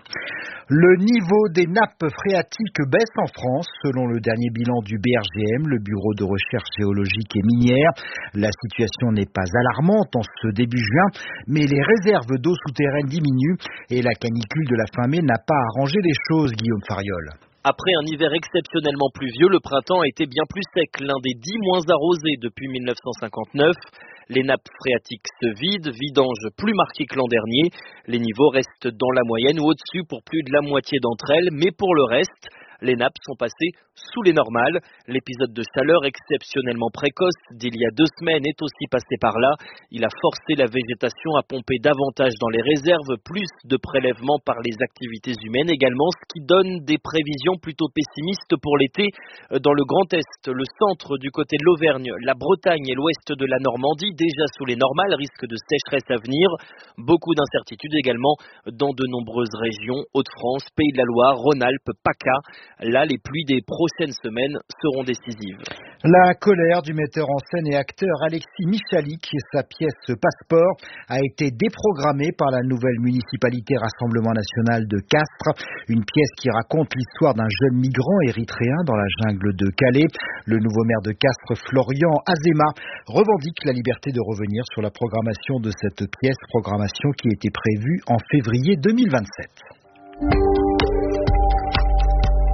Le niveau des nappes phréatiques baisse en France, selon le dernier bilan du BRGM, le Bureau de recherche géologique et minière. La situation n'est pas alarmante en ce début juin, mais les réserves d'eau souterraine diminuent et la canicule de la fin mai n'a pas arrangé les choses, Guillaume Fariol. Après un hiver exceptionnellement pluvieux, le printemps a été bien plus sec, l'un des 10 moins arrosés depuis 1959. Les nappes phréatiques se vident, vidange plus marquée que l'an dernier. Les niveaux restent dans la moyenne ou au-dessus pour plus de la moitié d'entre elles, mais pour le reste, les nappes sont passées sous les normales. L'épisode de chaleur exceptionnellement précoce d'il y a 2 semaines est aussi passé par là. Il a forcé la végétation à pomper davantage dans les réserves, plus de prélèvements par les activités humaines également, ce qui donne des prévisions plutôt pessimistes pour l'été dans le Grand Est, le centre du côté de l'Auvergne, la Bretagne et l'ouest de la Normandie, déjà sous les normales, risque de sécheresse à venir. Beaucoup d'incertitudes également dans de nombreuses régions, Hauts-de-France, Pays de la Loire, Rhône-Alpes, PACA. Là, les pluies des prochaines semaines seront décisives. La colère du metteur en scène et acteur Alexis Michalik et sa pièce Passeport a été déprogrammée par la nouvelle municipalité Rassemblement National de Castres. Une pièce qui raconte l'histoire d'un jeune migrant érythréen dans la jungle de Calais. Le nouveau maire de Castres, Florian Azema, revendique la liberté de revenir sur la programmation de cette pièce, programmation qui était prévue en février 2027.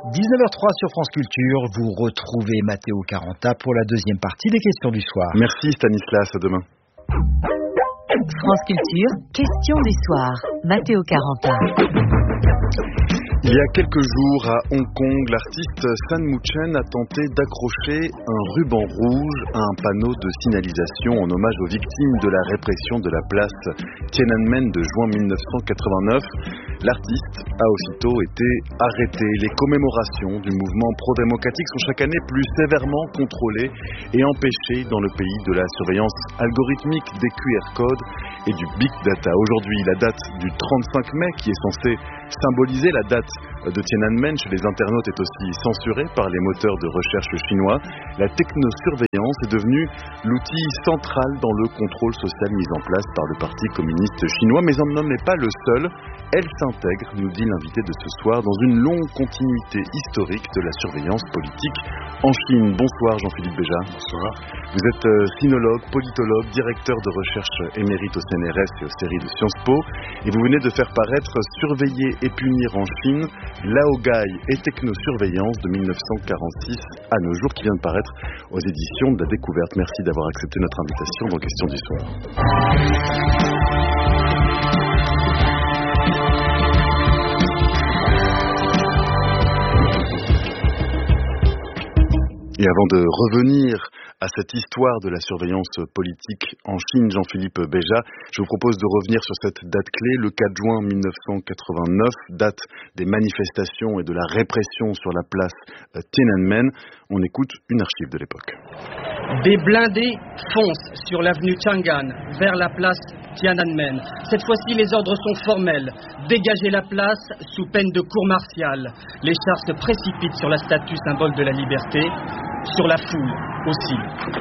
19h03 sur France Culture, vous retrouvez Matteo Caranta pour la deuxième partie des questions du soir. Merci Stanislas, à demain. France Culture, questions du soir. Matteo Caranta. Il y a quelques jours, à Hong Kong, l'artiste San Mu Chen a tenté d'accrocher un ruban rouge à un panneau de signalisation en hommage aux victimes de la répression de la place Tiananmen de juin 1989. L'artiste a aussitôt été arrêté. Les commémorations du mouvement pro-démocratique sont chaque année plus sévèrement contrôlées et empêchées dans le pays de la surveillance algorithmique des QR codes et du big data. Aujourd'hui, la date du 35 mai, qui est censée symboliser la date de Tiananmen chez les internautes, est aussi censurée par les moteurs de recherche chinois. La technosurveillance est devenue l'outil central dans le contrôle social mis en place par le Parti communiste chinois, mais on n'en est pas le seul. Elle s'intègre, nous dit l'invité de ce soir, dans une longue continuité historique de la surveillance politique en Chine. Bonsoir Jean-Philippe Béja. Bonsoir. Vous êtes sinologue, politologue, directeur de recherche émérite au CNRS et aux séries de Sciences Po, et vous venez de faire paraître Surveiller et punir en Chine, Laogai et technosurveillance de 1946 à nos jours, qui vient de paraître aux éditions de la Découverte. Merci d'avoir accepté notre invitation dans Questions du soir. Et avant de revenir à cette histoire de la surveillance politique en Chine, Jean-Philippe Béja, je vous propose de revenir sur cette date clé, le 4 juin 1989, date des manifestations et de la répression sur la place Tiananmen. On écoute une archive de l'époque. Des blindés foncent sur l'avenue Chang'an vers la place Tiananmen. Cette fois-ci, les ordres sont formels. Dégagez la place sous peine de cour martiale. Les chars se précipitent sur la statue symbole de la liberté, sur la foule aussi.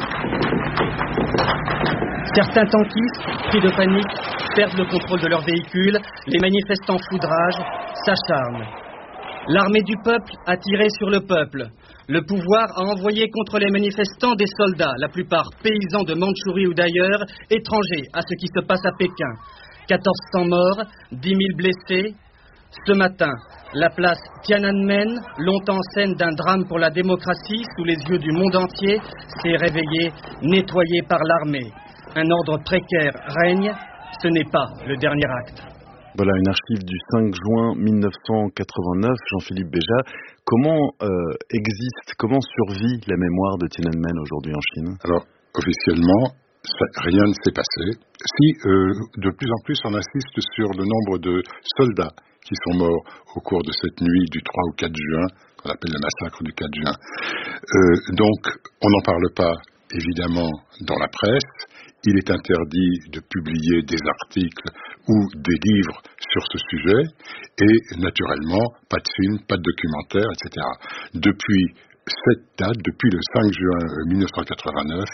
Certains tankistes, pris de panique, perdent le contrôle de leur véhicule. Les manifestants foudragent, s'acharnent. L'armée du peuple a tiré sur le peuple. Le pouvoir a envoyé contre les manifestants des soldats, la plupart paysans de Mandchourie ou d'ailleurs, étrangers à ce qui se passe à Pékin. 1400 morts, 10 000 blessés. Ce matin, la place Tiananmen, longtemps scène d'un drame pour la démocratie sous les yeux du monde entier, s'est réveillée, nettoyée par l'armée. Un ordre précaire règne, ce n'est pas le dernier acte. Voilà une archive du 5 juin 1989. Jean-Philippe Béja, comment comment survit la mémoire de Tiananmen aujourd'hui en Chine? Alors, officiellement, rien ne s'est passé. Si, de plus en plus, on insiste sur le nombre de soldats qui sont morts au cours de cette nuit du 3 au 4 juin, qu'on appelle le massacre du 4 juin. Donc, on n'en parle pas, évidemment, dans la presse. Il est interdit de publier des articles ou des livres sur ce sujet. Et, naturellement, pas de films, pas de documentaires, etc. Depuis cette date, depuis le 5 juin 1989,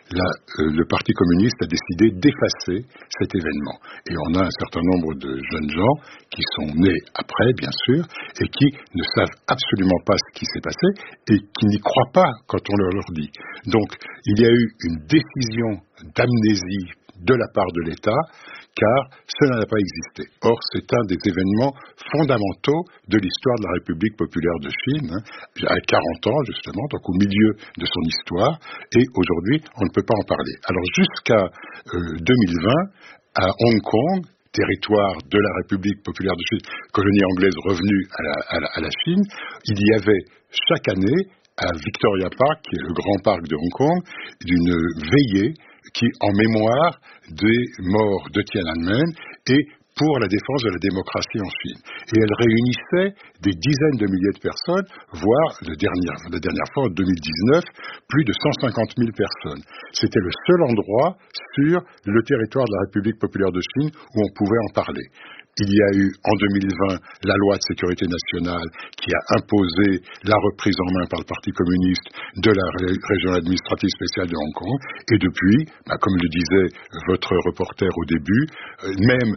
le Parti communiste a décidé d'effacer cet événement. Et on a un certain nombre de jeunes gens qui sont nés après, bien sûr, et qui ne savent absolument pas ce qui s'est passé et qui n'y croient pas quand on leur dit. Donc, il y a eu une décision d'amnésie de la part de l'État, car cela n'a pas existé. Or, c'est un des événements fondamentaux de l'histoire de la République populaire de Chine, à 40 ans justement, donc au milieu de son histoire, et aujourd'hui, on ne peut pas en parler. Alors, jusqu'à 2020, à Hong Kong, territoire de la République populaire de Chine, colonie anglaise revenue à la Chine, il y avait chaque année, à Victoria Park, qui est le grand parc de Hong Kong, d'une veillée qui, en mémoire des morts de Tiananmen et pour la défense de la démocratie en Chine. Et elle réunissait des dizaines de milliers de personnes, voire la dernière fois, en 2019, plus de 150 000 personnes. C'était le seul endroit sur le territoire de la République populaire de Chine où on pouvait en parler. Il y a eu en 2020 la loi de sécurité nationale qui a imposé la reprise en main par le Parti communiste de la région administrative spéciale de Hong Kong. Et depuis, comme le disait votre reporter au début, même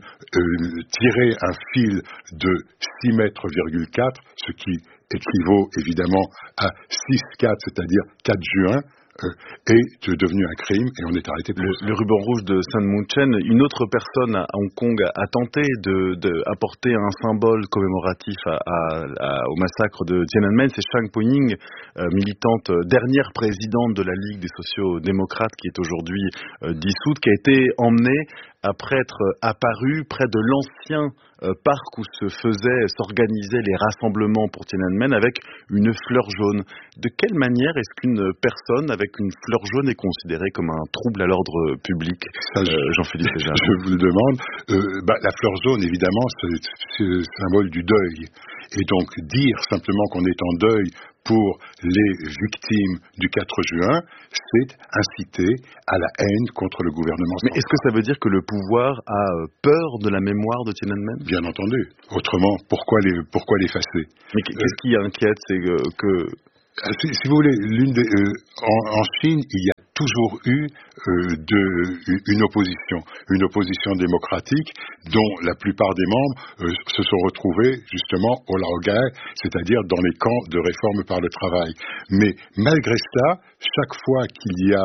tirer un fil de 6,4 mètres, ce qui équivaut évidemment à 6,4, c'est-à-dire 4 juin, est devenu un crime et on est arrêté pour ça. Le ruban rouge de San Moon-Chen, une autre personne à Hong Kong a tenté d'apporter un symbole commémoratif au massacre de Tiananmen, c'est Zhang Po-ying, militante, dernière présidente de la Ligue des sociaux-démocrates qui est aujourd'hui dissoute, qui a été emmenée après être apparue près de l'ancien parc où s'organisaient les rassemblements pour Tiananmen avec une fleur jaune. De quelle manière est-ce qu'une personne avec une fleur jaune est considérée comme un trouble à l'ordre public, Jean-Philippe Béjart? Je vous le demande. La fleur jaune, évidemment, c'est le symbole du deuil. Et donc, dire simplement qu'on est en deuil pour les victimes du 4 juin, c'est inciter à la haine contre le gouvernement central. Mais est-ce que ça veut dire que le pouvoir a peur de la mémoire de Tiananmen? Bien entendu. Autrement, pourquoi l'effacer? Mais qu'est-ce qui inquiète? C'est que... Si vous voulez, en Chine, il y a toujours eu une opposition démocratique dont la plupart des membres se sont retrouvés justement au laogai, c'est-à-dire dans les camps de réforme par le travail. Mais malgré cela, chaque fois qu'il y a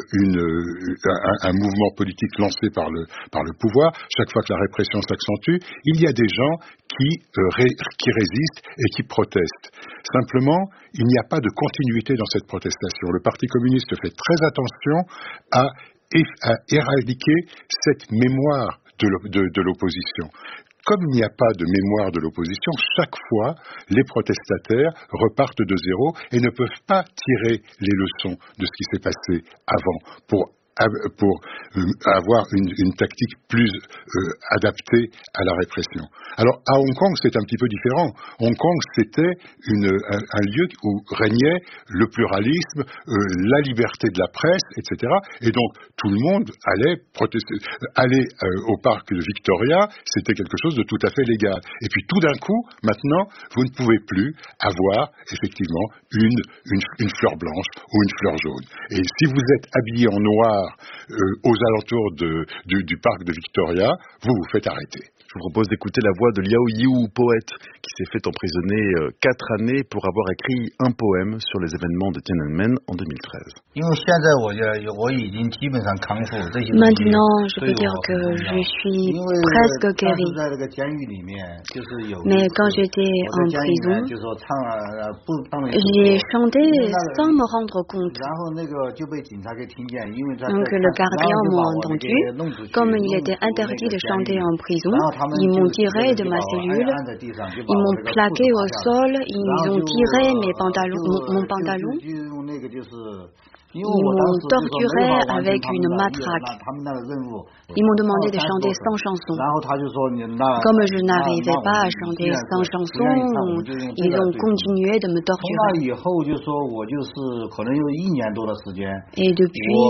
un mouvement politique lancé par le pouvoir, chaque fois que la répression s'accentue, il y a des gens qui résistent et qui protestent. Simplement, il n'y a pas de continuité dans cette protestation. Le Parti communiste fait très attention à éradiquer cette mémoire de l'opposition. Comme il n'y a pas de mémoire de l'opposition, chaque fois, les protestataires repartent de zéro et ne peuvent pas tirer les leçons de ce qui s'est passé avant pour avoir une tactique plus adaptée à la répression. Alors, à Hong Kong, c'est un petit peu différent. Hong Kong, c'était un lieu où régnait le pluralisme, la liberté de la presse, etc. Et donc, tout le monde allait protester. Aller au parc de Victoria, c'était quelque chose de tout à fait légal. Et puis, tout d'un coup, maintenant, vous ne pouvez plus avoir, effectivement, une fleur blanche ou une fleur jaune. Et si vous êtes habillé en noir aux alentours du parc de Victoria, vous vous faites arrêter. Je vous propose d'écouter la voix de Liao Yiwu, poète, qui s'est fait emprisonner 4 années pour avoir écrit un poème sur les événements de Tiananmen en 2013. Maintenant, je peux dire que je suis presque guéri. Mais quand j'étais en prison, j'ai chanté sans me rendre compte. Donc le gardien m'a entendu. Comme il était interdit de chanter en prison, ils m'ont tiré de ma cellule, ils m'ont plaqué au sol, ils ont tiré mon pantalon. Ils m'ont torturé avec une matraque. Ils m'ont demandé de chanter sans chanson. Comme je n'arrivais pas à chanter sans chanson, ils ont continué de me torturer. Et depuis,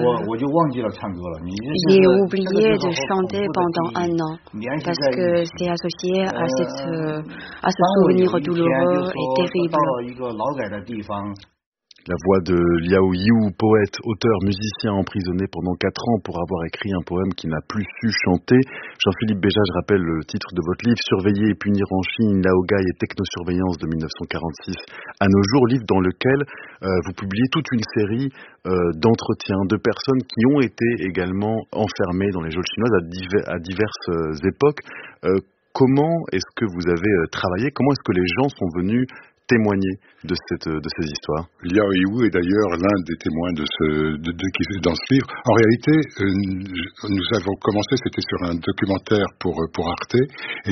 j'ai oublié de chanter pendant 1 an, parce que c'est associé à ce souvenir douloureux et terrible. La voix de Liao Yiwu, poète, auteur, musicien emprisonné pendant 4 ans pour avoir écrit un poème qui n'a plus su chanter. Jean-Philippe Béjart, je rappelle le titre de votre livre, Surveiller et punir en Chine, laogai et technosurveillance de 1946 à nos jours, livre dans lequel vous publiez toute une série d'entretiens de personnes qui ont été également enfermées dans les geôles chinoises à diverses époques. Comment est-ce que vous avez travaillé? Comment est-ce que les gens sont venus témoigner de ces histoires? Liao Yiwu est d'ailleurs l'un des témoins qui est dans ce livre. En réalité, nous avons commencé, c'était sur un documentaire pour Arte, et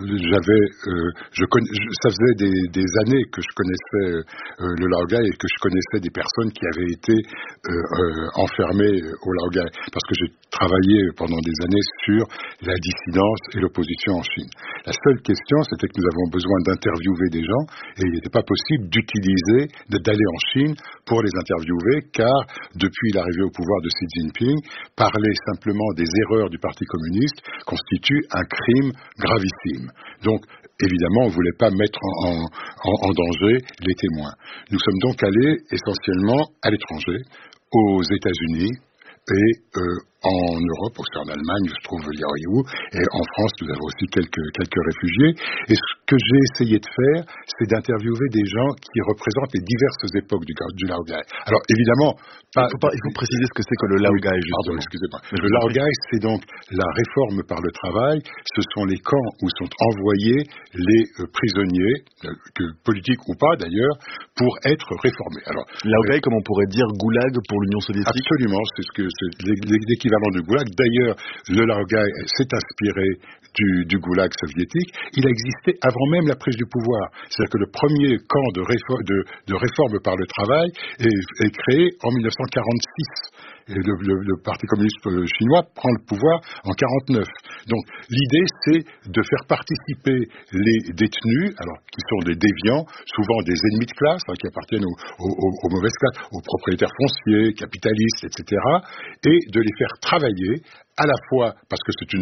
ça faisait des années que je connaissais le laogai et que je connaissais des personnes qui avaient été enfermées au laogai, parce que j'ai travaillé pendant des années sur la dissidence et l'opposition en Chine. La seule question, c'était que nous avons besoin d'interviewer des gens, et il n'était pas possible d'aller en Chine pour les interviewer, car depuis l'arrivée au pouvoir de Xi Jinping, parler simplement des erreurs du Parti communiste constitue un crime gravissime. Donc, évidemment, on ne voulait pas mettre en danger les témoins. Nous sommes donc allés essentiellement à l'étranger, aux États-Unis et en Europe, aussi en Allemagne, je trouve Liaoyou, et en France, nous avons aussi quelques réfugiés. Et ce que j'ai essayé de faire, c'est d'interviewer des gens qui représentent les diverses époques du Laogai. Alors, évidemment, il faut préciser ce que c'est que le Laogai, justement. Pardon, excusez-moi. Le Laogai, c'est donc la réforme par le travail. Ce sont les camps où sont envoyés les prisonniers, politiques ou pas d'ailleurs, pour être réformés. Alors, Laogai, comme on pourrait dire goulag pour l'Union soviétique. Absolument, c'est l'équivalent du goulag. D'ailleurs, le Laogai s'est inspiré du goulag soviétique. Il a existé avant même la prise du pouvoir. C'est-à-dire que le premier camp de réforme par le travail est créé en 1946. Et le Parti communiste chinois prend le pouvoir en 1949. Donc l'idée, c'est de faire participer les détenus, alors qui sont des déviants, souvent des ennemis de classe, qui appartiennent aux mauvaises classes, aux propriétaires fonciers, capitalistes, etc., et de les faire travailler à la fois parce que c'est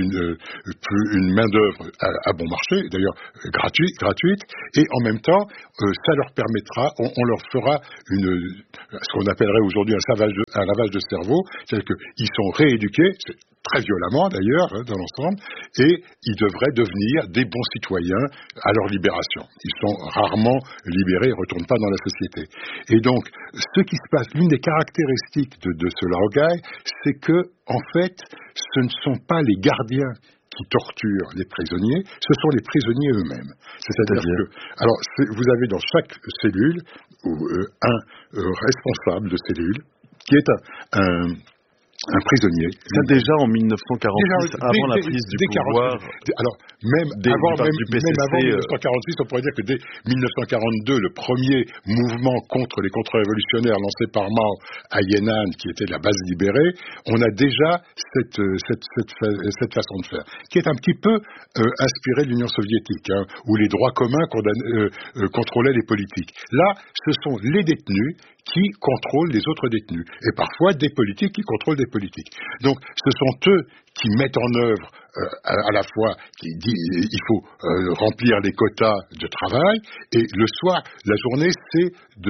une main-d'œuvre à bon marché, d'ailleurs gratuite, et en même temps, ça leur permettra, on leur fera ce qu'on appellerait aujourd'hui un lavage de cerveau, c'est-à-dire qu'ils sont rééduqués, très violemment d'ailleurs, dans l'ensemble, et ils devraient devenir des bons citoyens à leur libération. Ils sont rarement libérés et ne retournent pas dans la société. Et donc, ce qui se passe, l'une des caractéristiques de ce Laogai, c'est que, en fait, ce ne sont pas les gardiens qui torturent les prisonniers, ce sont les prisonniers eux-mêmes. C'est-à-dire que, alors, vous avez dans chaque cellule un responsable de cellule qui est un prisonnier. Ça déjà en 1946, avant la prise du pouvoir. Alors même avant 1946, on pourrait dire que dès 1942, le premier mouvement contre les contre-révolutionnaires lancé par Mao à Yan'an, qui était la base libérée, on a déjà cette façon de faire, qui est un petit peu inspirée de l'Union soviétique, où les droits communs contrôlaient les politiques. Là, ce sont les détenus qui contrôlent les autres détenus, et parfois des politiques qui contrôlent des politiques. Donc, ce sont eux qui mettent en œuvre à la fois, qui dit il faut remplir les quotas de travail, et le soir, la journée, c'est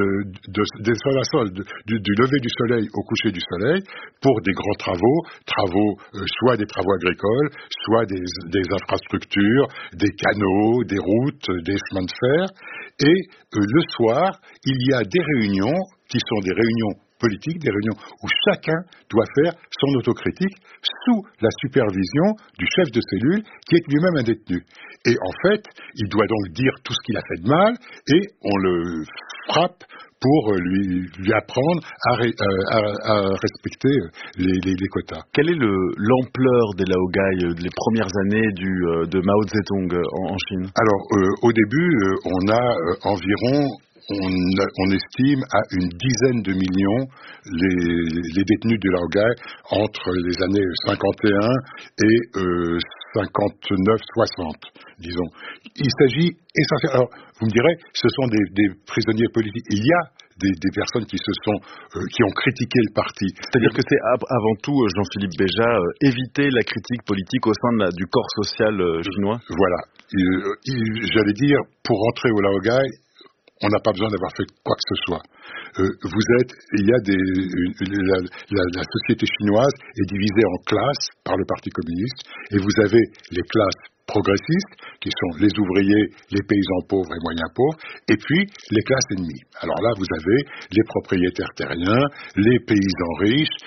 du lever du soleil au coucher du soleil, pour des grands travaux, soit des travaux agricoles, soit des infrastructures, des canaux, des routes, des chemins de fer, et le soir, il y a des réunions qui sont des réunions politiques, des réunions où chacun doit faire son autocritique sous la supervision du chef de cellule qui est lui-même un détenu. Et en fait, il doit donc dire tout ce qu'il a fait de mal et on le frappe pour lui apprendre à respecter les quotas. Quelle est l'ampleur des Laogai des premières années de Mao Zedong en Chine? Alors, au début, on a environ... On estime à une dizaine de millions les détenus du Laogai entre les années 51 et 59-60, disons. Il s'agit essentiellement... Alors, vous me direz, ce sont des prisonniers politiques. Il y a des personnes qui ont critiqué le parti. C'est-à-dire que c'est avant tout, Jean-Philippe Béja, éviter la critique politique au sein du corps social chinois. Voilà. J'allais dire, pour rentrer au Laogai, on n'a pas besoin d'avoir fait quoi que ce soit. La société chinoise est divisée en classes par le Parti communiste, et vous avez les classes progressistes, qui sont les ouvriers, les paysans pauvres et moyens pauvres, et puis les classes ennemies. Alors là, vous avez les propriétaires terriens, les paysans riches,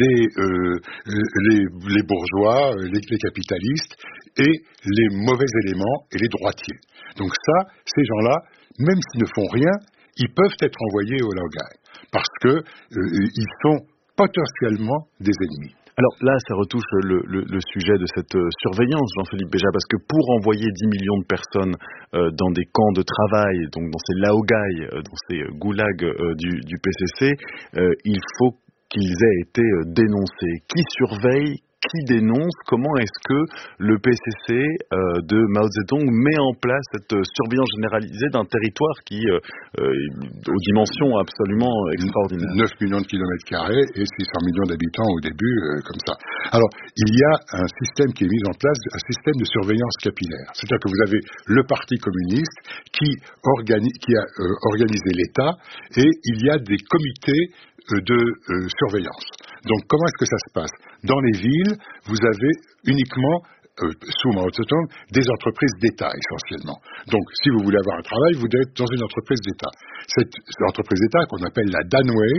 les bourgeois, les capitalistes, et les mauvais éléments et les droitiers. Donc ça, ces gens-là, même s'ils ne font rien, ils peuvent être envoyés au Laogai, parce que ils sont potentiellement des ennemis. Alors là, ça retouche le sujet de cette surveillance, Jean-Philippe Béja, parce que pour envoyer 10 millions de personnes dans des camps de travail, donc dans ces Laogai, dans ces goulags du PCC, il faut qu'ils aient été dénoncés. Qui surveille? Qui dénonce? Comment est-ce que le PCC de Mao Zedong met en place cette surveillance généralisée d'un territoire qui aux dimensions absolument extraordinaires? 9 millions de kilomètres carrés et 600 millions d'habitants au début, comme ça. Alors, il y a un système qui est mis en place, un système de surveillance capillaire. C'est-à-dire que vous avez le Parti communiste qui a organisé l'État, et il y a des comités de surveillance. Donc comment est-ce que ça se passe? Dans les villes, vous avez uniquement sous Mao Zedong, des entreprises d'État essentiellement. Donc, si vous voulez avoir un travail, vous devez être dans une entreprise d'État. Cette entreprise d'État, qu'on appelle la Danwei,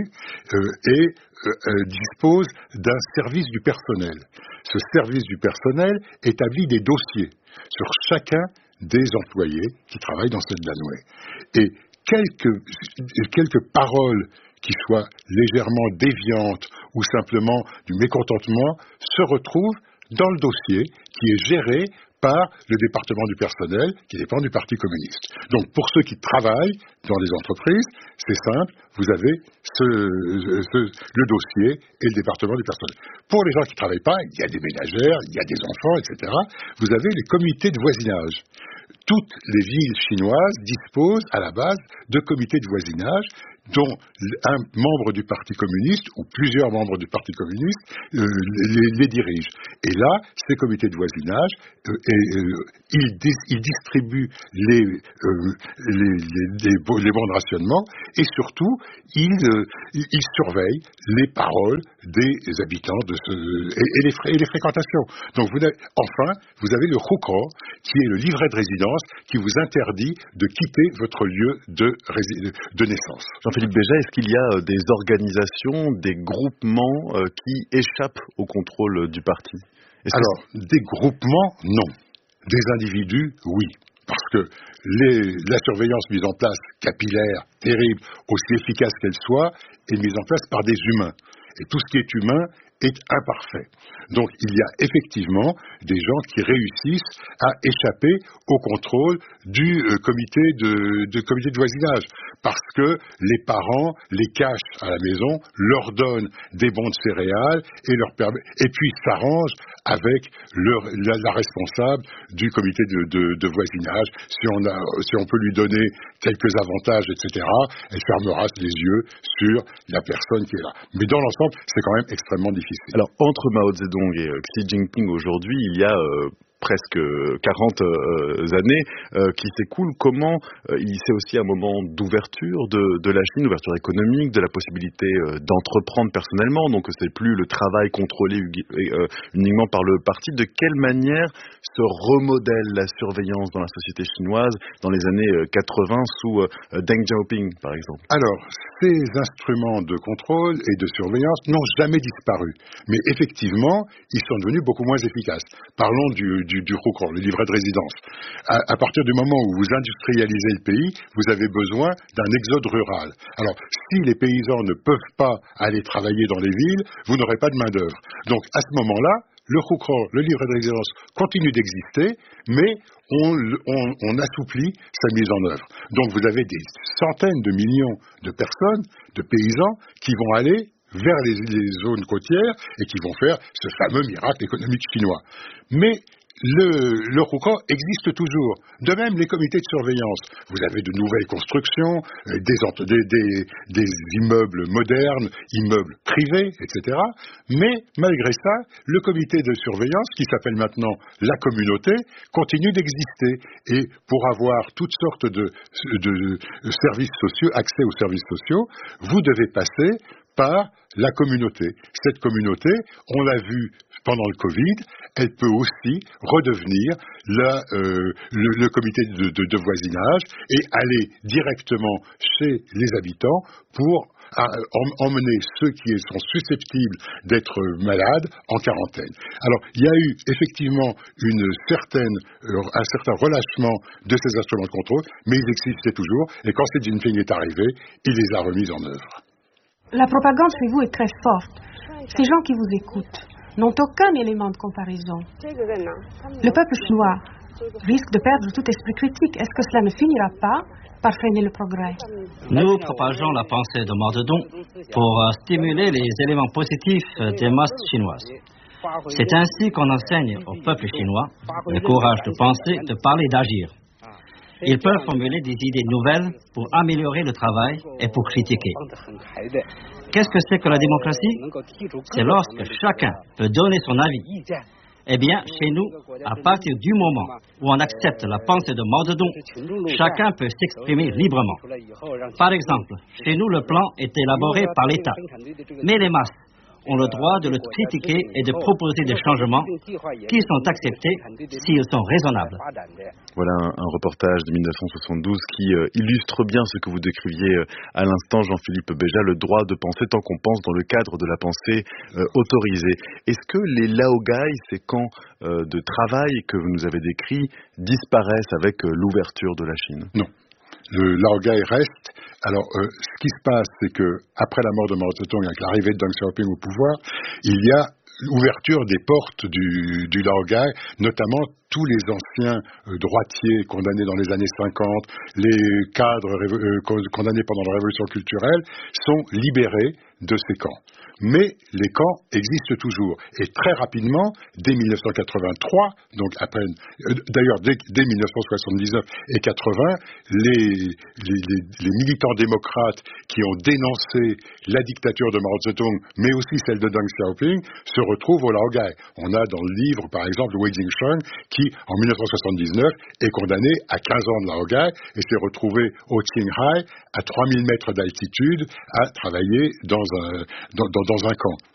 dispose d'un service du personnel. Ce service du personnel établit des dossiers sur chacun des employés qui travaillent dans cette Danwei. Et quelques paroles qui soient légèrement déviantes ou simplement du mécontentement se retrouvent dans le dossier qui est géré par le département du personnel qui dépend du Parti communiste. Donc pour ceux qui travaillent dans les entreprises, c'est simple, vous avez le dossier et le département du personnel. Pour les gens qui ne travaillent pas, il y a des ménagères, il y a des enfants, etc. Vous avez les comités de voisinage. Toutes les villes chinoises disposent à la base de comités de voisinage dont un membre du Parti communiste ou plusieurs membres du Parti communiste les dirigent. Et là, ces comités de voisinage, ils distribuent les bons de rationnement et surtout, ils surveillent les paroles des habitants et les fréquentations. Donc, vous avez le Hukou, qui est le livret de résidence qui vous interdit de quitter votre lieu de naissance. Jean-Philippe Béja, est-ce qu'il y a des organisations, des groupements qui échappent au contrôle du parti? Alors, des groupements, non. Des individus, oui. Parce que la surveillance mise en place, capillaire, terrible, aussi efficace qu'elle soit, est mise en place par des humains. Et tout ce qui est humain est imparfait. Donc il y a effectivement des gens qui réussissent à échapper au contrôle du comité de voisinage. Parce que les parents les cachent à la maison, leur donnent des bons de céréales et puis s'arrangent avec la responsable du comité de voisinage. Si on peut lui donner quelques avantages, etc., elle fermera les yeux sur la personne qui est là. Mais dans l'ensemble, c'est quand même extrêmement difficile. Alors, entre Mao Zedong et Xi Jinping aujourd'hui, il y a presque 40 années qui s'écoulent. Comment c'est aussi un moment d'ouverture de la Chine, d'ouverture économique, de la possibilité d'entreprendre personnellement. Donc c'est plus le travail contrôlé uniquement par le parti. De quelle manière se remodèle la surveillance dans la société chinoise dans les années 80 sous Deng Xiaoping, par exemple? Alors, ces instruments de contrôle et de surveillance n'ont jamais disparu. Mais effectivement, ils sont devenus beaucoup moins efficaces. Parlons du Hukou, le livret de résidence. À partir du moment où vous industrialisez le pays, vous avez besoin d'un exode rural. Alors, si les paysans ne peuvent pas aller travailler dans les villes, vous n'aurez pas de main-d'œuvre. Donc, à ce moment-là, le Hukou, le livret de résidence, continue d'exister, mais on assouplit sa mise en œuvre. Donc, vous avez des centaines de millions de personnes, de paysans, qui vont aller vers les zones côtières et qui vont faire ce fameux miracle économique chinois. Mais le Hukou existe toujours. De même, les comités de surveillance. Vous avez de nouvelles constructions, des immeubles modernes, immeubles privés, etc. Mais malgré ça, le comité de surveillance, qui s'appelle maintenant la communauté, continue d'exister. Et pour avoir toutes sortes de services sociaux, accès aux services sociaux, vous devez passer par la communauté. Cette communauté, on l'a vu pendant le Covid, elle peut aussi redevenir le comité de voisinage et aller directement chez les habitants pour emmener ceux qui sont susceptibles d'être malades en quarantaine. Alors, il y a eu effectivement un certain relâchement de ces instruments de contrôle, mais ils existaient toujours, et quand Xi Jinping est arrivé, il les a remis en œuvre. La propagande chez vous est très forte. Ces gens qui vous écoutent n'ont aucun élément de comparaison. Le peuple chinois risque de perdre tout esprit critique. Est-ce que cela ne finira pas par freiner le progrès? Nous propageons la pensée de Mao Zedong pour stimuler les éléments positifs des masses chinoises. C'est ainsi qu'on enseigne au peuple chinois le courage de penser, de parler, d'agir. Ils peuvent formuler des idées nouvelles pour améliorer le travail et pour critiquer. Qu'est-ce que c'est que la démocratie? C'est lorsque chacun peut donner son avis. Eh bien, chez nous, à partir du moment où on accepte la pensée de Mao Zedong, chacun peut s'exprimer librement. Par exemple, chez nous, le plan est élaboré par l'État. Mais les masses ont le droit de le critiquer et de proposer des changements qui sont acceptés s'ils sont raisonnables. Voilà un reportage de 1972 qui illustre bien ce que vous décriviez à l'instant, Jean-Philippe Béja, le droit de penser tant qu'on pense dans le cadre de la pensée autorisée. Est-ce que les laogai, ces camps de travail que vous nous avez décrits, disparaissent avec l'ouverture de la Chine? Non. Le laogai reste. Alors, ce qui se passe, c'est que après la mort de Mao Zedong, avec l'arrivée de Deng Xiaoping au pouvoir, il y a l'ouverture des portes du laogai, notamment tous les anciens droitiers condamnés dans les années 50, les cadres condamnés pendant la révolution culturelle, sont libérés de ces camps. Mais les camps existent toujours. Et très rapidement, dès 1983, donc d'ailleurs dès 1979 et 80, les militants démocrates qui ont dénoncé la dictature de Mao Zedong, mais aussi celle de Deng Xiaoping, se retrouvent au laogai. On a dans le livre, par exemple, Wei Jingsheng, qui, en 1979, est condamné à 15 ans de laogai et s'est retrouvé au Qinghai, à 3000 mètres d'altitude, à travailler dans un camp.